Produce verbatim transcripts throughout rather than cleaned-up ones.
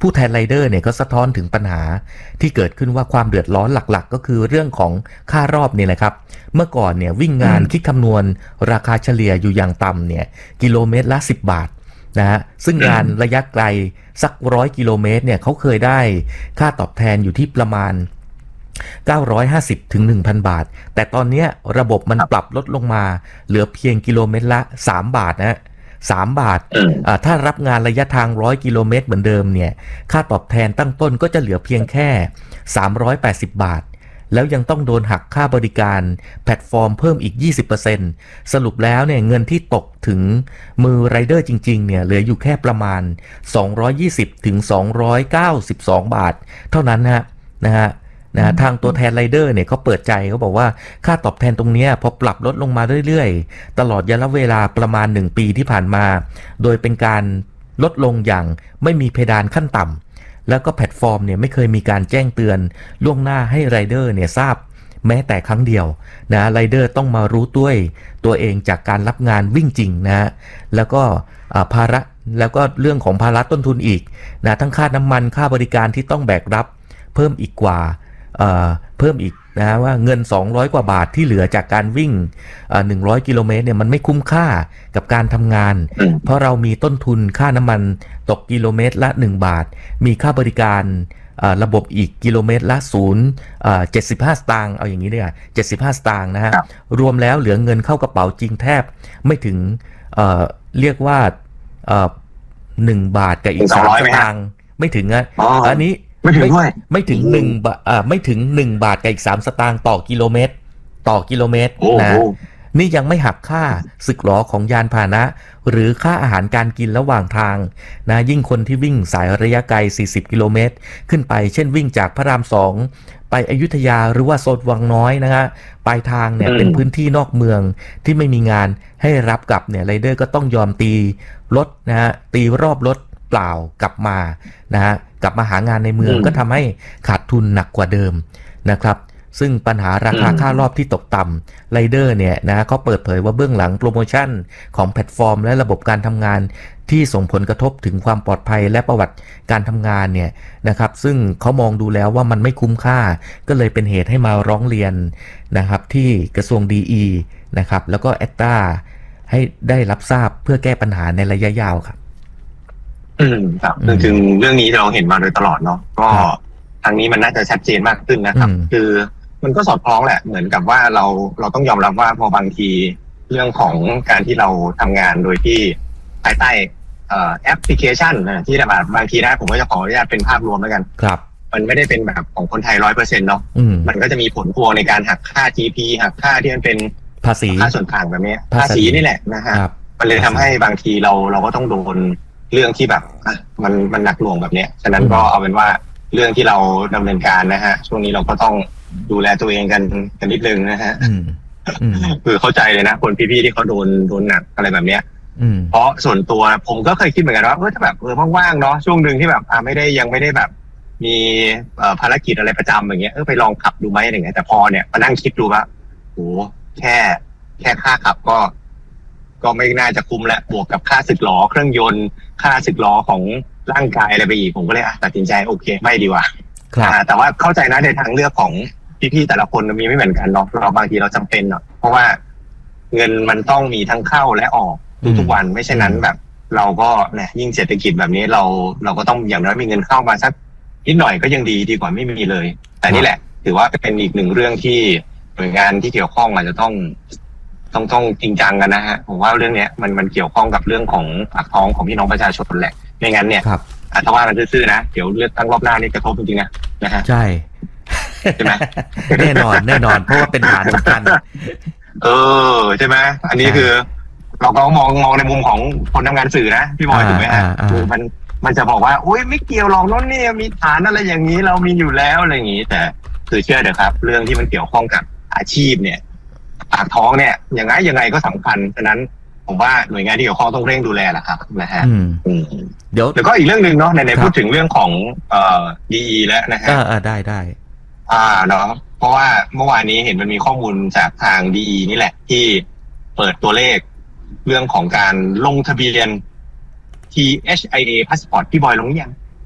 ผู้แทนไรเดอร์เนี่ยก็สะท้อนถึงปัญหาที่เกิดขึ้นว่าความเดือดร้อนหลักๆก็คือเรื่องของค่ารอบนี่แหละครับเมื่อก่อนเนี่ยวิ่งงานคิดคำนวณราคาเฉลี่ยอยู่อย่างต่ำเนี่ยกิโลเมตรละสิบบาทนะฮะซึ่งงานระยะไกลสักร้อยกิโลเมตรเนี่ยเขาเคยได้ค่าตอบแทนอยู่ที่ประมาณเก้าร้อยห้าสิบถึง หนึ่งพัน บาทแต่ตอนนี้ระบบมันปรับลดลงมาเหลือเพียงกิโลเมตรละสามบาทนะสามบาทถ้ารับงานระยะทางหนึ่งร้อยกิโลเมตรเหมือนเดิมเนี่ยค่าตอบแทนตั้งต้นก็จะเหลือเพียงแค่สามร้อยแปดสิบบาทแล้วยังต้องโดนหักค่าบริการแพลตฟอร์มเพิ่มอีก ยี่สิบเปอร์เซ็นต์ สรุปแล้วเนี่ยเงินที่ตกถึงมือไรเดอร์จริงๆเนี่ยเหลืออยู่แค่ประมาณสองร้อยยี่สิบถึงสองร้อยเก้าสิบสองบาทเท่านั้นนะฮะนะฮะนะทางตัวแทนไรเดอร์เนี่ยเขาเปิดใจเขาบอกว่าค่าตอบแทนตรงนี้พอปรับลดลงมาเรื่อยๆตลอดระยะเวลาประมาณหนึ่งปีที่ผ่านมาโดยเป็นการลดลงอย่างไม่มีเพดานขั้นต่ำแล้วก็แพลตฟอร์มเนี่ยไม่เคยมีการแจ้งเตือนล่วงหน้าให้ไรเดอร์เนี่ยทราบแม้แต่ครั้งเดียวนะไรเดอร์ต้องมารู้ด้วยตัวเองจากการรับงานวิ่งจริงนะแล้วก็ภาระแล้วก็เรื่องของภาระต้นทุนอีกนะทั้งค่าน้ำมันค่าบริการที่ต้องแบกรับเพิ่มอีกกว่าเอ่อเพิ่มอีกนะว่าเงินสองร้อยกว่าบาทที่เหลือจากการวิ่งเอ่อหนึ่งร้อยกิโลเมตรเนี่ยมันไม่คุ้มค่ากับการทำงานเพราะเรามีต้นทุนค่าน้ำมันตกกิโลเมตรละหนึ่งบาทมีค่าบริการระบบอีกกิโลเมตรละศูนย์เจ็ดสิบห้าสตางค์เอาอย่างนี้เลยเจ็ดสิบห้าสตางค์นะฮะรวมแล้วเหลือเงินเข้ากระเป๋าจริงแทบไม่ถึง เอ่อเรียกว่าหนึ่งบาทกับอีกสามสตางค์ไม่ถึงอ่ะอันนี้ไม่ถึงด้วยไม่ถึงหนึ่งบาทอ่าไม่ถึงหนึ่งบาทกับอีกสามสตางค์ต่อกิโลเมตรต่อกิโลเมตรนะนี่ยังไม่หักค่าสึกหรอของยานพาหนะหรือค่าอาหารการกินระหว่างทางนะยิ่งคนที่วิ่งสายระยะไกลสี่สิบกิโลเมตรขึ้นไปเช่นวิ่งจากพระรามสองไปอยุธยาหรือว่าโซนวังน้อยนะฮะปลายทางเนี่ยเป็นพื้นที่นอกเมืองที่ไม่มีงานให้รับกลับเนี่ยไรเดอร์ก็ต้องยอมตีรถนะฮะตีรอบรถเปล่ากลับมานะฮะกลับมาหางานในเมืองก็ทำให้ขาดทุนหนักกว่าเดิมนะครับซึ่งปัญหาราคาค่ารอบที่ตกต่ำไรเดอร์เนี่ยนะเขาเปิดเผยว่าเบื้องหลังโปรโมชั่นของแพลตฟอร์มและระบบการทำงานที่ส่งผลกระทบถึงความปลอดภัยและประวัติการทำงานเนี่ยนะครับซึ่งเขามองดูแล้วว่ามันไม่คุ้มค่าก็เลยเป็นเหตุให้มาร้องเรียนนะครับที่กระทรวงดีอีนะครับแล้วก็แอตตาให้ได้รับทราบเพื่อแก้ปัญหาในระยะยาวครับอืมครับจริงๆเรื่องนี้เราเห็นมาโดยตลอดเนาะก็ทางนี้มันน่าจะชัดเจนมากขึ้นนะครับคือมันก็สอดคล้องแหละเหมือนกับว่าเราเราต้องยอมรับว่าพอบางทีเรื่องของการที่เราทำงานโดยที่ภายใต้แอปพลิเคชันนะที่แบบบางทีนะผมก็จะขออนุญาตเป็นภาพรวมแล้วกันครับมันไม่ได้เป็นแบบของคนไทยร้อยเปอร์เซ็นต์เนาะมันก็จะมีผลพวงในการหักค่า จี พี หักค่าที่มันเป็นภาษีค่าส่วนต่างแบบนี้ภาษีนี่แหละนะฮะมันเลยทำให้บางทีเราเราก็ต้องโดนเรื่องที่แบบมันมันหนักหน่วงแบบนี้ฉะนั้นก็เอาเป็นว่าเรื่องที่เราดำเนินการนะฮะช่วงนี้เราก็ต้องดูแลตัวเองกันกันนิดนึงนะฮะคือเข้าใจเลยนะคนพี่ๆที่เขาโดนโดนหนักอะไรแบบเนี้ยเพราะส่วนตัวผมก็เคยคิดเหมือนกันว่าเออถ้าแบบเออว่างๆเนาะช่วงหนึ่งที่แบบอ่าไม่ได้ยังไม่ได้แบบมีภารกิจอะไรประจำอย่างเงี้ยเออไปลองขับดูไหมอะไรเงี้ยแต่พอเนี่ยมานั่งคิดดูว่าโหแค่แค่ค่าขับก็ก็ไม่น่าจะคุ้มแล้วบวกกับค่าสึกหรอเครื่องยนต์ค่าสึกหรอของร่างกายอะไรไปอีกผมก็เลยตัดสินใจโอเคไม่ดีกว่าแต่ว่าเข้าใจนะในทางเลือกของพี่ๆแต่ละคนมีไม่เหมือนกันเนาะเราบางทีเราจำเป็นเนาะเพราะว่าเงินมันต้องมีทั้งเข้าและออกทุกๆวันไม่เช่นนั้นแบบเราก็เนี่ยยิ่งเศรษฐกิจแบบนี้เราเราก็ต้องอย่างน้อยมีเงินเข้ามาสักนิดหน่อยก็ยังดีดีกว่าไม่มีเลยแต่นี่แหละถือว่าเป็นอีกหนึ่งเรื่องที่หน่วยงานที่เกี่ยวข้องอาจจะต้องต้องต้องจริงจังกันนะฮะผมว่าเรื่องเนี้ยมันมันเกี่ยวข้องกับเรื่องของปากท้องของพี่น้องประชาชนแหละไม่งั้นเนี่ยถ้าว่ากันซื่อๆนะเดี๋ยวเลือกตั้งรอบหน้านี่กระทบจริงๆนะนะฮะใช่ใช่ไหมแน่นอนแน่นอนเพราะว่าเป็นฐานสำคัญเออใช่ไหมอันนี้คือเราก็มองมองในมุมของคนทำงานสื่อนะพี่บอยถูกไหมฮะคือมันมันจะบอกว่าอุ้ยไม่เกี่ยวหรอกน้องเนี่ยมีฐานอะไรอย่างนี้เรามีอยู่แล้วอะไรอย่างนี้แต่คือเชื่อเถอะครับเรื่องที่มันเกี่ยวข้องกับอาชีพเนี่ยปากท้องเนี่ยยังไงยังไงก็สำคัญฉะนั้นผมว่าหน่วยงานที่เกี่ยวข้องต้องเร่งดูแลแหละครับนะฮะเดี๋ยวแล้วก็อีกเรื่องหนึ่งเนาะในพูดถึงเรื่องของเอ่อดีแล้วนะฮะอ่าได้ได้อ่าเนาะเพราะว่าเมื่อวานนี้เห็นมันมีข้อมูลจากทางดีนี่แหละที่เปิดตัวเลขเรื่องของการลงทะเบียน ที เอช ไอ เอ Passport พี่บอยลงยัง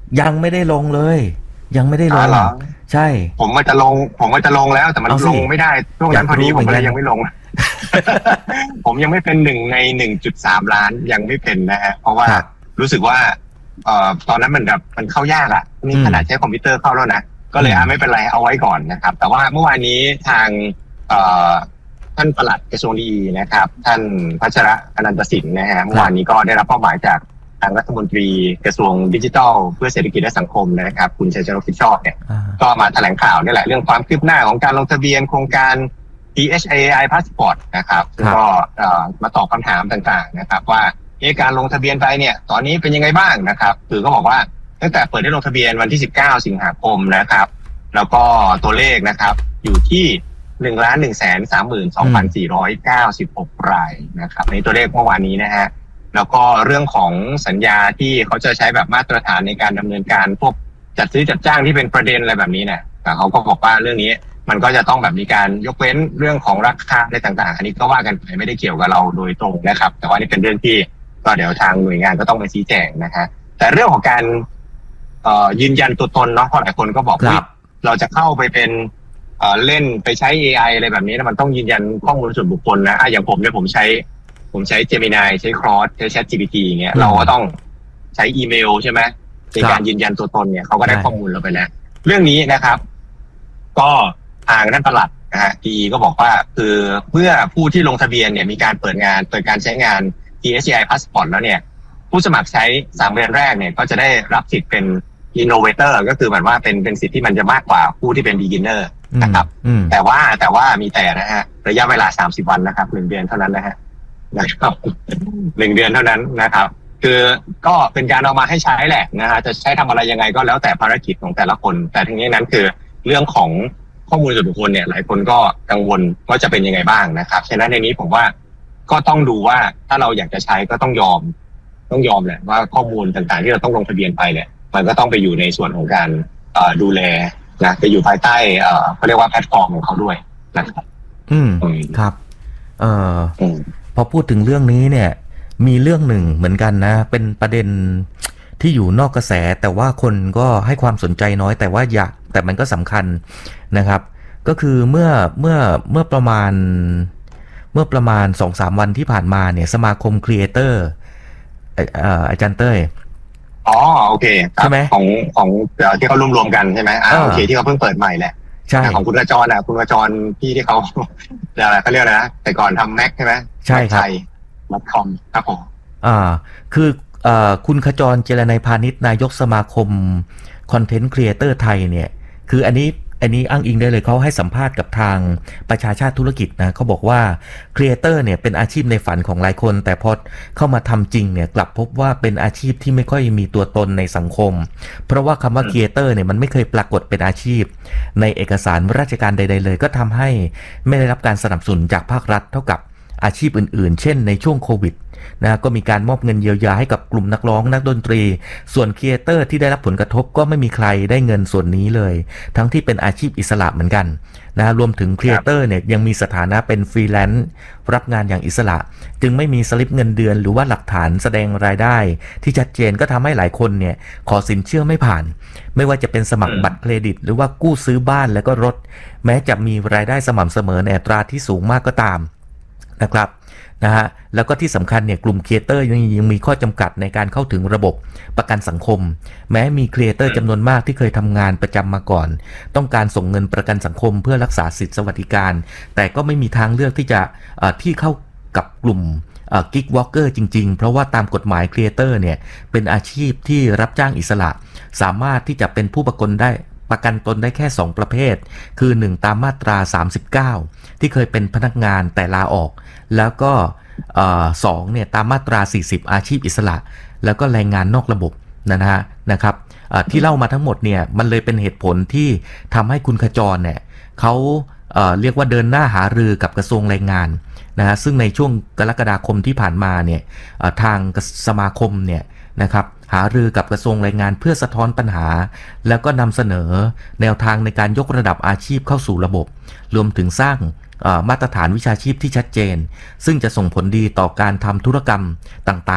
ยังไม่ได้ลงเลยยังไม่ได้ลงใช่ผมว่าจะลงผมว่าจะลงแล้วแต่มันลงไม่ได้ช่วงนั้นพอดีผมเลยยังไม่ลง ผมยังไม่เป็นหนึ่งในหนึ่งจุดสามล้านยังไม่เป็นนะฮะเพราะว่ารู้สึกว่าเอ่อตอนนั้นมันแบบมันเข้ายากอ่ะนี่ขนาดใช้คอมพิวเตอร์เข้าแล้วนะก็เลยอ่ะไม่เป็นไรเอาไว้ก่อนนะครับแต่ว่าเมื่อวานนี้ทางเอ่อท่านปลัดกระทรวงดีนะครับท่านพัชระอนันตสินนะฮะเมื่อวานนี้ก็ได้รับมอบหมายจากทางรัฐมนตรีกระทรวงดิจิทัลเพื่อเศรษฐกิจและสังคมนะครับคุณชัยชนก คิดชอบเนี่ยก็มาแถลงข่าวนี่แหละเรื่องความคืบหน้าของการลงทะเบียนโครงการ ที เอช เอ ไอ Passport นะครับก็มาตอบคำถามต่างๆนะครับว่าการลงทะเบียนไปเนี่ยตอนนี้เป็นยังไงบ้างนะครับคือก็บอกว่าตั้งแต่เปิดให้ลงทะเบียนวันที่สิบเก้าสิงหาคมนะครับแล้วก็ตัวเลขนะครับอยู่ที่หนึ่งล้านหนึ่งแสนสามหมื่นสองพันสี่ร้อยเก้าสิบหกรายนะครับในตัวเลขเมื่อวานนี้นะฮะแล้วก็เรื่องของสัญญาที่เขาจะใช้แบบมาตรฐานในการดำเนินการพวกจัดซื้อจัดจ้างที่เป็นประเด็นอะไรแบบนี้เนี่ยเขาก็บอกว่าเรื่องนี้มันก็จะต้องแบบมีการยกเว้นเรื่องของราคาอะไรต่างๆอันนี้ก็ว่ากันไปไม่ได้เกี่ยวกับเราโดยตรงนะครับแต่ว่านี่เป็นเรื่องที่ก็เดี๋ยวทางหน่วยงานก็ต้องมาชี้แจงนะฮะแต่เรื่องของการเอ่อยืนยันตัวตนเนาะเพราะหลายคนก็บอกว่าเราจะเข้าไปเป็นเอ่อเล่นไปใช้ เอ ไอ อะไรแบบนี้นะมันต้องยืนยันข้อมูลส่วนบุคคลนะอ่ะอย่างผมเนี่ยผมใช้ผมใช้ Gemini ใช้ Claude ใช้ ChatGPT อย่างเงี้ยเราก็ต้องใช้อีเมลใช่ไหมในการยืนยันตัวตนเนี่ยเขาก็ได้ข้อมูลเราไปแล้วเรื่องนี้นะครับก็ทางท่านปลัดนะฮะดีก็บอกว่าคือเมื่อผู้ที่ลงทะเบียนเนี่ยมีการเปิดงานเปิดการใช้งาน ที เอช เอ ไอ Passport แล้วเนี่ยผู้สมัครใช้สามเดือนแรกเนี่ยก็จะได้รับสิทธิ์เป็น Innovator ก็คือหมายว่าเป็นเป็นสิทธิ์ที่มันจะมากกว่าผู้ที่เป็น Beginner นะครับแต่ว่าแต่ว่ามีแต่นะฮะระยะเวลาสามสิบวันนะครับหนึ่งเดือนเท่านั้นนะฮะนะครับหนึ่งเดือนเท่านั้นนะครับคือก็เป็นการเอามาให้ใช้แหละนะฮะจะใช้ทำอะไรยังไงก็แล้วแต่ภารกิจของแต่ละคนแต่ทั้งนี้นั้นคือเรื่องของข้อมูลส่วนบุคคลเนี่ยหลายคนก็กังวลว่าจะเป็นยังไงบ้างนะครับฉะนั้นในนี้ผมว่าก็ต้องดูว่าถ้าเราอยากจะใช้ก็ต้องยอมต้องยอมแหละว่าข้อมูลต่างๆที่เราต้องลงทะเบียนไปเนี่ยมันก็ต้องไปอยู่ในส่วนของการดูแลนะไปอยู่ภายใต้เขาเรียกว่าแพลตฟอร์มของเขาด้วยนะครับอืมครับเอ่อพอพูดถึงเรื่องนี้เนี่ยมีเรื่องหนึ่งเหมือนกันนะเป็นประเด็นที่อยู่นอกกระแสแต่ว่าคนก็ให้ความสนใจน้อยแต่ว่าอยากแต่มันก็สำคัญนะครับก็คือเมื่อเมื่อเมื่อประมาณเมื่อประมาณ สองถึงสาม วันที่ผ่านมาเนี่ยสมาคมครีเอเตอร์อาจารย์เต้ยอ๋อโอเคใช่ไหมของของที่เขารวมๆกันใช่ไหมอ่าโอเคที่เขาเพิ่งเปิดใหม่แหละใช่ของคุณกระจรอ่ะคุณกระจรพี่ที่เขาอะไรเขาเรียกอะไรนะแต่ก่อนทำแม็กใช่ไหมใช่ครับมัดคอมครับผมอ่าคืออ่าคุณขจรเจรนัยพาณิชย์นายกสมาคมคอนเทนต์ครีเอเตอร์ไทยเนี่ยคืออันนี้อันนี้อ้างอิงได้เลยเขาให้สัมภาษณ์กับทางประชาชาติธุรกิจนะเขาบอกว่าครีเอเตอร์เนี่ยเป็นอาชีพในฝันของหลายคนแต่พอเข้ามาทำจริงเนี่ยกลับพบว่าเป็นอาชีพที่ไม่ค่อยมีตัวตนในสังคมเพราะว่าคำว่าครีเอเตอร์เนี่ยมันไม่เคยปรากฏเป็นอาชีพในเอกสารราชการใดๆเลยก็ทำให้ไม่ได้รับการสนับสนุนจากภาครัฐเท่ากับอาชีพอื่นๆเช่นในช่วงโควิดนะก็มีการมอบเงินเยียวยาให้กับกลุ่มนักร้องนักดนตรีส่วนครีเอเตอร์ที่ได้รับผลกระทบก็ไม่มีใครได้เงินส่วนนี้เลยทั้งที่เป็นอาชีพอิสระเหมือนกันนะรวมถึงครีเอเตอร์เนี่ยยังมีสถานะเป็นฟรีแลนซ์รับงานอย่างอิสระจึงไม่มีสลิปเงินเดือนหรือว่าหลักฐานแสดงรายได้ที่ชัดเจนก็ทำให้หลายคนเนี่ยขอสินเชื่อไม่ผ่านไม่ว่าจะเป็นสมัครบัตรเครดิตหรือว่ากู้ซื้อบ้านแล้วก็รถแม้จะมีรายได้สม่ำเสมอในอัตราที่สูงมากก็ตามนะครับนะฮะแล้วก็ที่สำคัญเนี่ยกลุ่มครีเอเตอร์ยังยังมีข้อจำกัดในการเข้าถึงระบบประกันสังคมแม้มีครีเอเตอร์จำนวนมากที่เคยทำงานประจำมาก่อนต้องการส่งเงินประกันสังคมเพื่อรักษาสิทธิสวัสดิการแต่ก็ไม่มีทางเลือกที่จะที่เข้ากับกลุ่มกิ๊กวอล์กเกอร์จริงๆเพราะว่าตามกฎหมายครีเอเตอร์เนี่ยเป็นอาชีพที่รับจ้างอิสระสามารถที่จะเป็นผู้ประกันได้ประกันตนได้แค่สองประเภทคือหนึ่งตามมาตราสามสิบเก้าที่เคยเป็นพนักงานแต่ลาออกแล้วก็สองเนี่ยตามมาตราสี่สิบอาชีพอิสระแล้วก็แรงงานนอกระบบนะฮะนะครับที่เล่ามาทั้งหมดเนี่ยมันเลยเป็นเหตุผลที่ทำให้คุณขจรเนี่ยเขาเอ่อเรียกว่าเดินหน้าหารือกับกระทรวงแรงงานนะฮะซึ่งในช่วงกรกฎาคมที่ผ่านมาเนี่ยทางสมาคมเนี่ยนะครับหารือกับกระทรวงแรงงานเพื่อสะท้อนปัญหาแล้วก็นำเสนอแนวทางในการยกระดับอาชีพเข้าสู่ระบบรวมถึงสร้างมาตรฐานวิชาชีพที่ชัดเจนซึ่งจะส่งผลดีต่อการทำธุรกรรมต่างๆ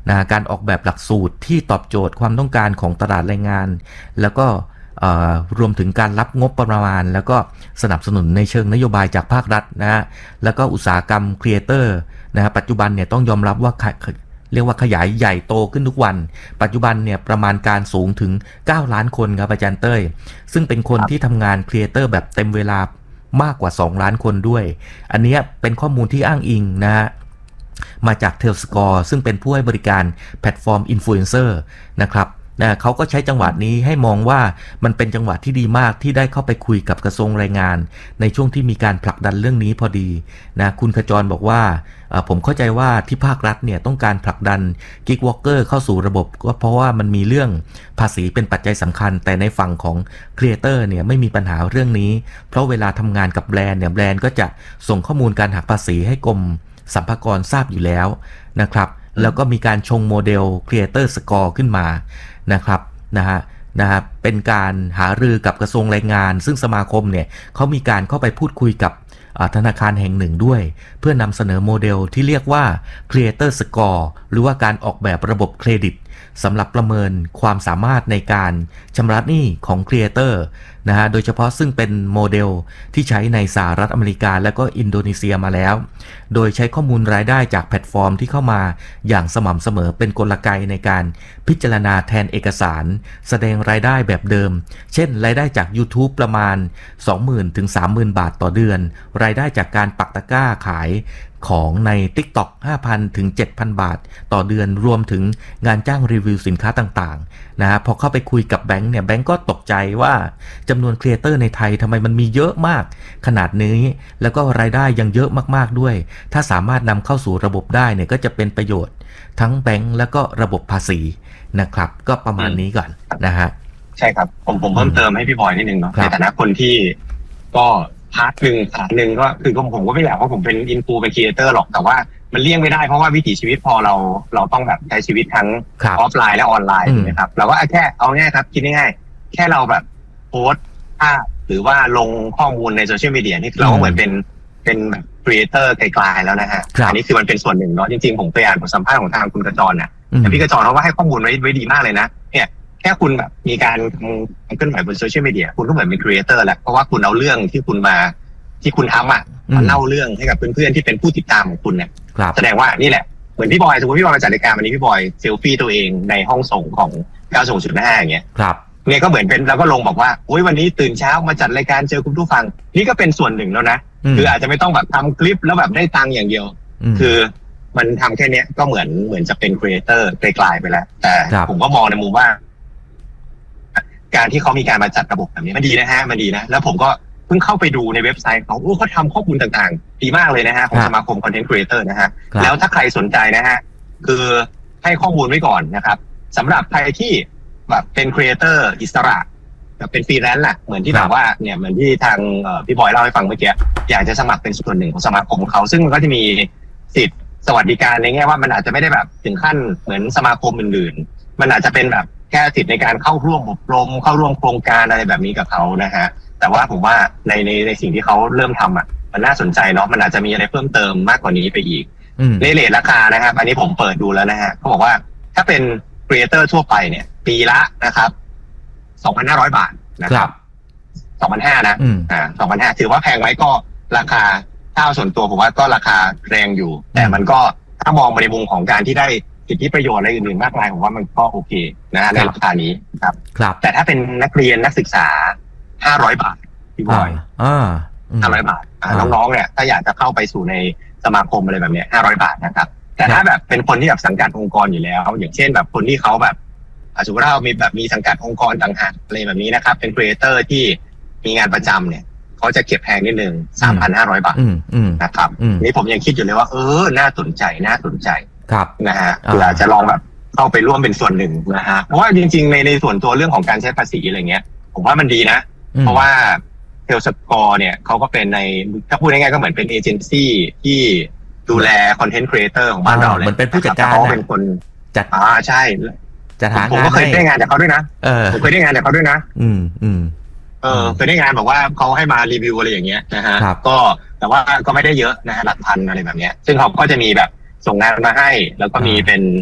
นะการออกแบบหลักสูตรที่ตอบโจทย์ความต้องการของตลาดแรงงานแล้วก็รวมถึงการรับงบประมาณแล้วก็สนับสนุนในเชิงนโยบายจากภาครัฐนะฮะแล้วก็อุตสาหกรรมครีเอเตอร์นะฮะปัจจุบันเนี่ยต้องยอมรับว่าเรียกว่าขยายใหญ่โตขึ้นทุกวันปัจจุบันเนี่ยประมาณการสูงถึงเก้าล้านคนครับอาจารย์เต้ยซึ่งเป็นคนที่ทำงานครีเอเตอร์แบบเต็มเวลามากกว่าสองล้านคนด้วยอันนี้เป็นข้อมูลที่อ้างอิงนะฮะมาจาก Telscore ซึ่งเป็นผู้ให้บริการแพลตฟอร์มอินฟลูเอนเซอร์นะครับนะเขาก็ใช้จังหวะนี้ให้มองว่ามันเป็นจังหวะที่ดีมากที่ได้เข้าไปคุยกับกระทรวงแรงงานในช่วงที่มีการผลักดันเรื่องนี้พอดีนะคุณขจรบอกว่าผมเข้าใจว่าที่ภาครัฐเนี่ยต้องการผลักดันกิ๊กวอล์กเกอร์เข้าสู่ระบบก็เพราะว่ามันมีเรื่องภาษีเป็นปัจจัยสำคัญแต่ในฝั่งของครีเอเตอร์เนี่ยไม่มีปัญหาเรื่องนี้เพราะเวลาทำงานกับแบรนด์เนี่ยแบรนด์ก็จะส่งข้อมูลการหักภาษีให้กรมสรรพากรทราบอยู่แล้วนะครับแล้วก็มีการชงโมเดล Creator Score ขึ้นมานะครับนะฮะนะฮะเป็นการหารือกับกระทรวงแรงงานซึ่งสมาคมเนี่ยเขามีการเข้าไปพูดคุยกับธนาคารแห่งหนึ่งด้วยเพื่อนำเสนอโมเดลที่เรียกว่า Creator Score หรือว่าการออกแบบระบบเครดิตสำหรับประเมินความสามารถในการชำระหนี้ของครีเอเตอร์นะฮะโดยเฉพาะซึ่งเป็นโมเดลที่ใช้ในสหรัฐอเมริกาและก็อินโดนีเซียมาแล้วโดยใช้ข้อมูลรายได้จากแพลตฟอร์มที่เข้ามาอย่างสม่ำเสมอเป็นกลไกในการพิจารณาแทนเอกสารแสดงรายได้แบบเดิมเช่นรายได้จาก YouTube ประมาณ สองหมื่น ถึง สามหมื่น บาทต่อเดือนรายได้จากการปักตะกร้าขายของใน TikTok ห้าพัน ถึง เจ็ดพัน บาทต่อเดือนรวมถึงงานจ้างรีวิวสินค้าต่างๆนะฮะพอเข้าไปคุยกับแบงค์เนี่ยแบงค์ก็ตกใจว่าจำนวนครีเอเตอร์ในไทยทำไมมันมีเยอะมากขนาดนี้แล้วก็รายได้ยังเยอะมากๆด้วยถ้าสามารถนำเข้าสู่ระบบได้เนี่ยก็จะเป็นประโยชน์ทั้งแบงค์แล้วก็ระบบภาษีนะครับก็ประมาณนี้ก่อนนะฮะใช่ครับผมผมเพิ่มเติมให้พี่บอยนิดนึงเนาะในฐานะคนที่ก็พาร์ทหนึ่งพาร์ทหนึ่งก็คือผมผมก็ไม่อยากว่าผมเป็นอินฟูเป็นครีเอเตอร์หรอกแต่ว่ามันเลี่ยงไม่ได้เพราะว่าวิถีชีวิตพอเราเราต้องแบบใช้ชีวิตทั้งออฟไลน์และออนไลน์นะครับเราก็แค่เอาง่ายครับคิดง่ายๆแค่เราแบบโพสต์ภาพหรือว่าลงข้อมูลในโซเชียลมีเดียนี่เราก็เหมือนเป็นเป็นแบบครีเอเตอร์ไกลๆแล้วนะฮะอันนี้คือมันเป็นส่วนหนึ่งเนาะจริงๆผมไปอ่านบทสัมภาษณ์ของทางคุณกระจรนะแต่พี่กระจรเขาก็ให้ข้อมูลไว้ไว้ดีมากเลยนะเนี่ยแค่คุณแบบมีการเคลื่อนไหวบนโซเชียลมีเดียคุณก็เหมือนเป็นครีเอเตอร์แล้วเพราะว่าคุณเอาเรื่องที่คุณมาที่คุณทำอ่ะมาเล่าเรื่องให้กับเพื่อนๆที่เป็นผู้ติดตามของคุณเนี่ยแสดงว่านี่แหละเหมือนพี่บอยสมมติพี่บอยมาจัดรายการวันนี้พี่บอยเซลฟี่ตัวเองในห้องส่งของเก้าส่งจุดห้าอย่างเงี้ยเนี่ยก็เหมือนเป็นแล้วก็ลงบอกว่าโอ้ยวันนี้ตื่นเช้ามาจัดรายการเจอคุณผู้ฟังนี่ก็เป็นส่วนหนึ่งแล้วนะคืออาจจะไม่ต้องแบบทำคลิปแล้วแบบได้ตังค์อย่างเดียวคือมันทำแค่นี้ก็เหมือนเหมือนจะเป็นครีเอเตอร์ไกลๆไปแล้วแต่ผมก็มองในมุมว่าการที่เขามีการมาจัดระบบแบบนี้มันดีนะฮะมันดีนะแล้วผมก็เพิ่งเข้าไปดูในเว็บไซต์เขาโอ้เขาทำข้อมูลต่างๆดีมากเลยนะฮะของสมาคมคอนเทนต์ครีเอเตอร์นะฮะแล้วถ้าใครสนใจนะฮะคือให้ข้อมูลไว้ก่อนนะครับสำหรับใครที่แบบเป็นครีเอเตอร์อิสระแบบเป็นฟรีแลนซ์แหละเหมือนที่แบบว่าเนี่ยเหมือนที่ทางพี่บอยเล่าให้ฟังเมื่อกี้อยากจะสมัครเป็นส่วนหนึ่งของสมาคมของเขาซึ่งมันก็จะมีสิทธิ์สวัสดิการในแง่ว่ามันอาจจะไม่ได้แบบถึงขั้นเหมือนสมาคมอื่นๆมันอาจจะเป็นแบบแค่สิทธิ์ในการเข้าร่วมอบรมเข้าร่วมโครงการอะไรแบบนี้กับเขานะฮะแต่ว่าผมว่าในในในสิ่งที่เขาเริ่มทำอ่ะมันน่าสนใจเนาะมันอาจจะมีอะไรเพิ่มเติมมากกว่านี้ไปอีกในเรทราคานะครับอันนี้ผมเปิดดูแล้วนะฮะเขาบอกว่าถ้าเป็นครีเอเตอร์ทั่วไปเนี่ยปีละนะครับ สองพันห้าร้อย บาทนะครับ สองพันห้าร้อย นะอ่า สองพันห้าร้อย ถือว่าแพงไหมก็ราคาถ้าส่วนตัวผมว่าก็ราคาแรงอยู่แต่มันก็ถ้ามองในมุมของการที่ได้สิทธิประโยชน์อะไรอื่นๆมากมายผมว่ามันก็โอเคนะในราคานี้ครับแต่ถ้าเป็นนักเรียนนักศึกษาห้าร้อยบาทพี่บอยอ่าห้าร้อยบาทน้องๆเนี่ยถ้าอยากจะเข้าไปสู่ในสมาคมอะไรแบบเนี้ยห้าร้อยบาทนะครับแต่ถ้าแบบเป็นคนที่แบบสังกัดองค์กรอยู่แล้วอย่างเช่นแบบคนที่เขาแบบสมมติว่าเรามีแบบมีสังกัดองค์กรต่างหากอะไรแบบนี้นะครับเป็นครีเอเตอร์ที่มีงานประจำเนี่ยเขาจะเก็บแพงนิดนึง สามพันห้าร้อย บาทนะครับนี่ผมยังคิดอยู่เลยว่าเออน่าสนใจน่าสนใจนะฮะเผื่อจะลองแบบเข้าไปร่วมเป็นส่วนหนึ่งนะฮะเพราะว่าจริงๆในในส่วนตัวเรื่องของการใช้ภาษีอะไรเงี้ยผมว่ามันดีนะเพราะว่าเทลสกอร์เนี่ยเขาก็เป็นในถ้าพูดง่ายๆก็เหมือนเป็นเอเจนซี่ที่ดูแลคอนเทนต์ครีเอเตอร์ของบ้านเราเลยเหมือนเป็นผู้จัดการเขาเป็นคนจัดอ่าใช่จัดหางานผมก็เคยได้งานจากเขาด้วยนะผมเคยได้งานจากเขาด้วยนะอืมอืมเออเคยได้งานบอกว่าเขาให้มารีวิวอะไรอย่างเงี้ยนะฮะก็แต่ว่าก็ไม่ได้เยอะนะฮะหลักพันอะไรแบบเนี้ยซึ่งเขาก็จะมีแบบส่งงานมาให้แล้วก็มีเป็น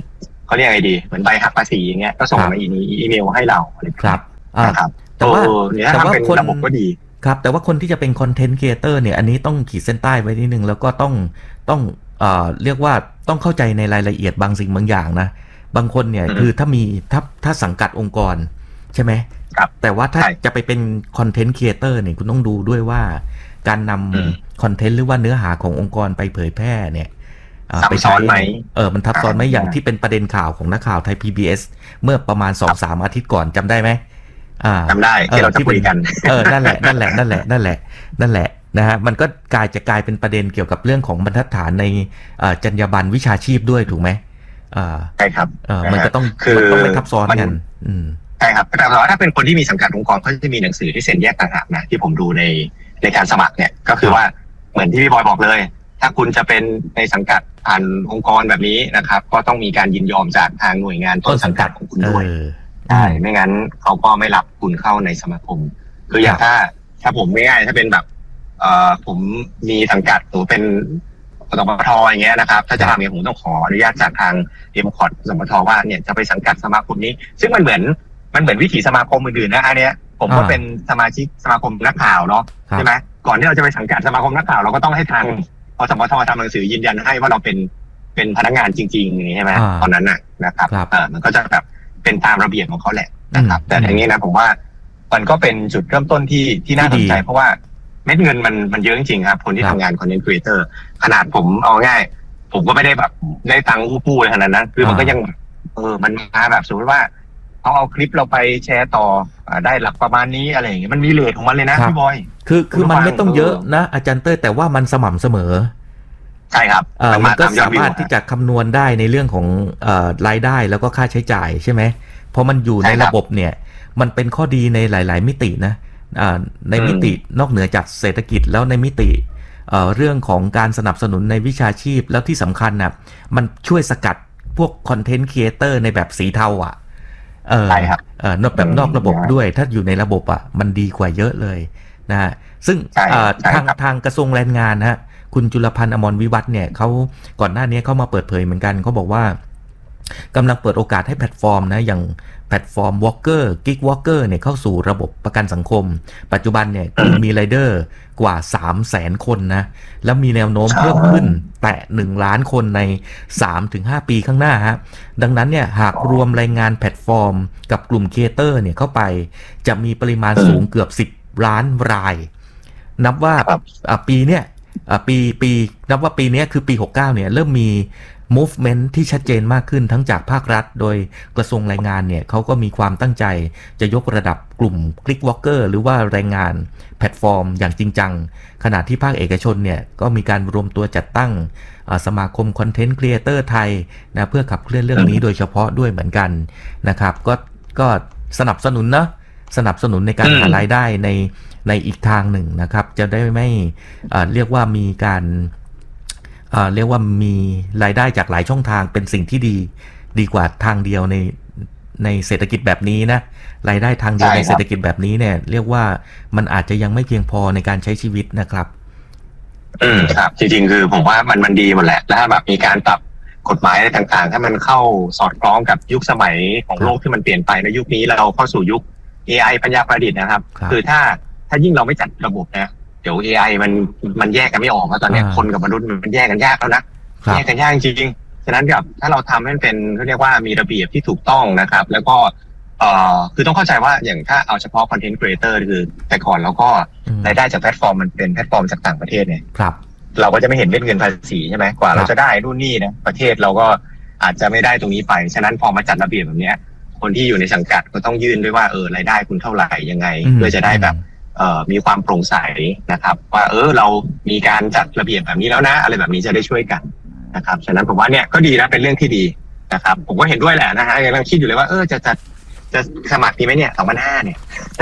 เขาเรียกไงดีเหมือนใบหักภาษีอย่างเงี้ยก็ส่งมาอีเมลให้เราอะไรครับนะครับแต่ว่าแต่ว่าคนระบบก็ดีครับแต่ว่าคนที่จะเป็นคอนเทนต์ครีเอเตอร์เนี่ยอันนี้ต้องขีดเส้นใต้ไว้นิดนึงแล้วก็ต้องต้องเอ่อเรียกว่าต้องเข้าใจในรายละเอียดบางสิ่งบางอย่างนะบางคนเนี่ยคือถ้ามีถ้าถ้าสังกัดองค์กรใช่ไหมครับแต่ว่าถ้าจะไปเป็นคอนเทนต์ครีเอเตอร์เนี่ยคุณต้องดูด้วยว่าการนำคอนเทนต์หรือว่าเนื้อหาขององค์กรไปเผยแพร่เนี่ยซับซ้อนไหมเออมันทับซ้อนไหมอย่างที่เป็นประเด็นข่าวของนักข่าวไทย พี บี เอส เมื่อประมาณ สองถึงสาม อาทิตย์ก่อนจำได้ไหมจำได้ที่เราจะคุยกันเออนั่นแหละนั่นแหละนั่นแหละนั่นแหละนั่นแหละนะฮะมันก็กลายจะกลายเป็นประเด็นเกี่ยวกับเรื่องของบรรทัดฐานในจรรยาบรรณวิชาชีพด้วยถูกไหมใช่ครับมันก็ต้องมันต้องไม่ทับซ้อนกันใช่ครับแต่ว่าถ้าเป็นคนที่มีสังกัดองค์กรเขาจะมีหนังสือที่เซ็นแยกต่างหากนะที่ผมดูในในการสมัครเนี่ยก็คือว่าเหมือนที่พี่บอยบอกเลยถ้าคุณจะเป็นในสังกัดผ่านองค์กรแบบนี้นะครับก็ต้องมีการยินยอมจากทางหน่วยงานต้นสังกัดของคุณด้วยใช่ไม่งั้นเขาก็ไม่รับคุณเข้าในสมาคมคืออย่างถ้าถ้าผมไม่ง่ายถ้าเป็นแบบเอ่อผมมีสังกัดหรือเป็นสมทอย่างเงี้ยนะครับถ้าจะทำเนี่ยผมต้องขออนุญาตจากทางเอ็มคอร์ดสมทว่าเนี่ยจะไปสังกัดสมาคมนี้ซึ่งมันเหมือนมันเหมือนวิถีสมาคมอื่นๆนะอันเนี้ยผมก็เป็นสมาชิกสมาคมนักข่าวเนาะใช่ไหมก่อนที่เราจะไปสังกัดสมาคมนักข่าวเราก็ต้องให้ทางอสมททำหนังสือยืนยันให้ว่าเราเป็นเป็นพนักงานจริงๆอย่างนี้ใช่ไหมตอนนั้นน่ะนะครับเออมันก็จะแบบเป็นตามระเบียบของเขาแหละนะครับแต่อย่างนี้นะผมว่ามันก็เป็นจุดเริ่มต้นที่ที่น่าสนใจเพราะว่าเม็ดเงินมันมันเยอะจริงๆครับคนที่ทำงานคอนเทนต์ครีเอเตอร์ขนาดผมเอาง่ายผมก็ไม่ได้แบบได้ตังค์อู้ปู้เลยขนาดนั้นคือมันก็ยังเออมันมาแบบสมมติว่าเขาเอาคลิปเราไปแชร์ต่อได้หลักประมาณนี้อะไรอย่างเงี้ยมันมีเรทของมันเลยนะพี่บอยคือคือมันไม่ต้องเยอะนะอาจารย์เต้ยแต่ว่ามันสม่ำเสมอใช่ครับเออมันก็สามารถที่จะคำนวณได้ในเรื่องของเอ่อรายได้แล้วก็ค่าใช้จ่ายใช่ไหมเพราะมันอยู่ในระบบเนี่ยมันเป็นข้อดีในหลายๆมิตินะอ่าในมิตินอกเหนือจากเศรษฐกิจแล้วในมิติเอ่อเรื่องของการสนับสนุนในวิชาชีพแล้วที่สำคัญนะมันช่วยสกัดพวกคอนเทนต์ครีเอเตอร์ในแบบสีเทาอ่ะเออเออนอกแบบนอกระบบด้วยถ้าอยู่ในระบบอ่ะมันดีกว่าเยอะเลยนะฮะซึ่งทางทางกระทรวงแรงงานนะฮะคุณจุลพันธ์อมรวิวัฒน์เนี่ยเขาก่อนหน้านี้เขามาเปิดเผยเหมือนกันเขาบอกว่ากำลังเปิดโอกาสให้แพลตฟอร์มนะอย่างแพลตฟอร์ม Walker Gig Walker เนี่ยเข้าสู่ระบบประกันสังคมปัจจุบันเนี่ยมีรายเดอร์กว่า สามแสน คนนะแล้วมีแนวโน้มเพิ่มขึ้นแตะหนึ่งล้านคนใน สามถึงห้า ปีข้างหน้าฮะดังนั้นเนี่ยหากรวมรายงานแพลตฟอร์มกับกลุ่มครีเอเตอร์เนี่ยเข้าไปจะมีปริมาณสูงเกือบสิบล้านรายนับว่าปีเนี้ยปีปีนับว่าปีนี้คือปีหกสิบเก้าเนี่ยเริ่มมี movement ที่ชัดเจนมากขึ้นทั้งจากภาครัฐโดยกระทรวงแรงงานเนี่ยเขาก็มีความตั้งใจจะยกระดับกลุ่ม Click Walker หรือว่าแรงงานแพลตฟอร์มอย่างจริงจังขณะที่ภาคเอกชนเนี่ยก็มีการรวมตัวจัดตั้งสมาคมคอนเทนต์ครีเอเตอร์ไทยนะเพื่อขับเคลื่อนเรื่องนี้โดยเฉพาะด้วยเหมือนกันนะครับก็ก็สนับสนุนนะสนับสนุนในการหารายได้ในในอีกทางหนึ่งนะครับจะได้ไม่เรียกว่ามีการเรียกว่ามีรายได้จากหลายช่องทางเป็นสิ่งที่ดีดีกว่าทางเดียวในในเศรษฐกิจแบบนี้นะรายได้ทางเดียวในเศรษฐกิจแบบนี้เนี่ยเรียกว่ามันอาจจะยังไม่เพียงพอในการใช้ชีวิตนะครับอืมครับจริงๆคือผมว่ามันมันดีหมดแหละแล้วแบบมีการปรับกฎหมายอะไรต่างๆถ้ามันเข้าสอดคล้องกับยุคสมัยของโลกที่มันเปลี่ยนไปในยุคนี้เราเข้าสู่ยุค เอ ไอ ปัญญาประดิษฐ์นะครับคือถ้าถ้ายิ่งเราไม่จัดระบบนะเดี๋ยว เอ ไอ มันมันแยกกันไม่ออกเพราะตอนนี้คนกับมนุษย์มันแยกกันยากแล้วนะแยกกันยากจริงฉะนั้นแบบถ้าเราทำให้เป็นเขาเรียกว่ามีระเบียบที่ถูกต้องนะครับแล้วก็เอ่อคือต้องเข้าใจว่าอย่างถ้าเอาเฉพาะคอนเทนต์ครีเอเตอร์คือแต่ก่อนเราก็รายได้จากแพลตฟอร์มมันเป็นแพลตฟอร์มจากต่างประเทศเนี่ยเราก็จะไม่เห็นเม็ดเงินภาษีใช่ไหมกว่าเราจะได้นู่นนี่นะประเทศเราก็อาจจะไม่ได้ตรงนี้ไปฉะนั้นพอมาจัดระเบียบแบบนี้คนที่อยู่ในสังกัดก็ต้องยื่นด้วยว่าเออรายได้คุณเท่าไหร่ยังไงเพื่อจะได้แบบเอ่อมีความโปร่งใสนะครับว่าเออเรามีการจัดระเบียบแบบนี้แล้วนะอะไรแบบนี้จะได้ช่วยกันนะครับฉะนั้นผมว่าเนี่ยก็ดีนะเป็นเรื่องที่ดีนะครับผมก็เห็นด้วยแหละนะฮะกำลังคิดอยู่เลยว่าเออจะจัดจะสมัครดีไหมเนี่ยสองพันห้าเนี่ย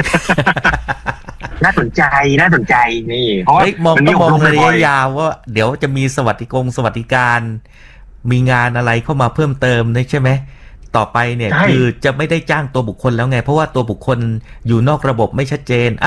น่าสนใจน่าสนใจนี่เพราะว่ามองก็มองระยะยาวว่าเดี๋ยวจะมีสวัสดิกงสวัสดิการมีงานอะไรเข้ามาเพิ่มเติมนี่ใช่ไหมต่อไปเนี่ยคือจะไม่ได้จ้างตัวบุคคลแล้วไงเพราะว่าตัวบุคคลอยู่นอกระบบไม่ชัดเจนอ่ะ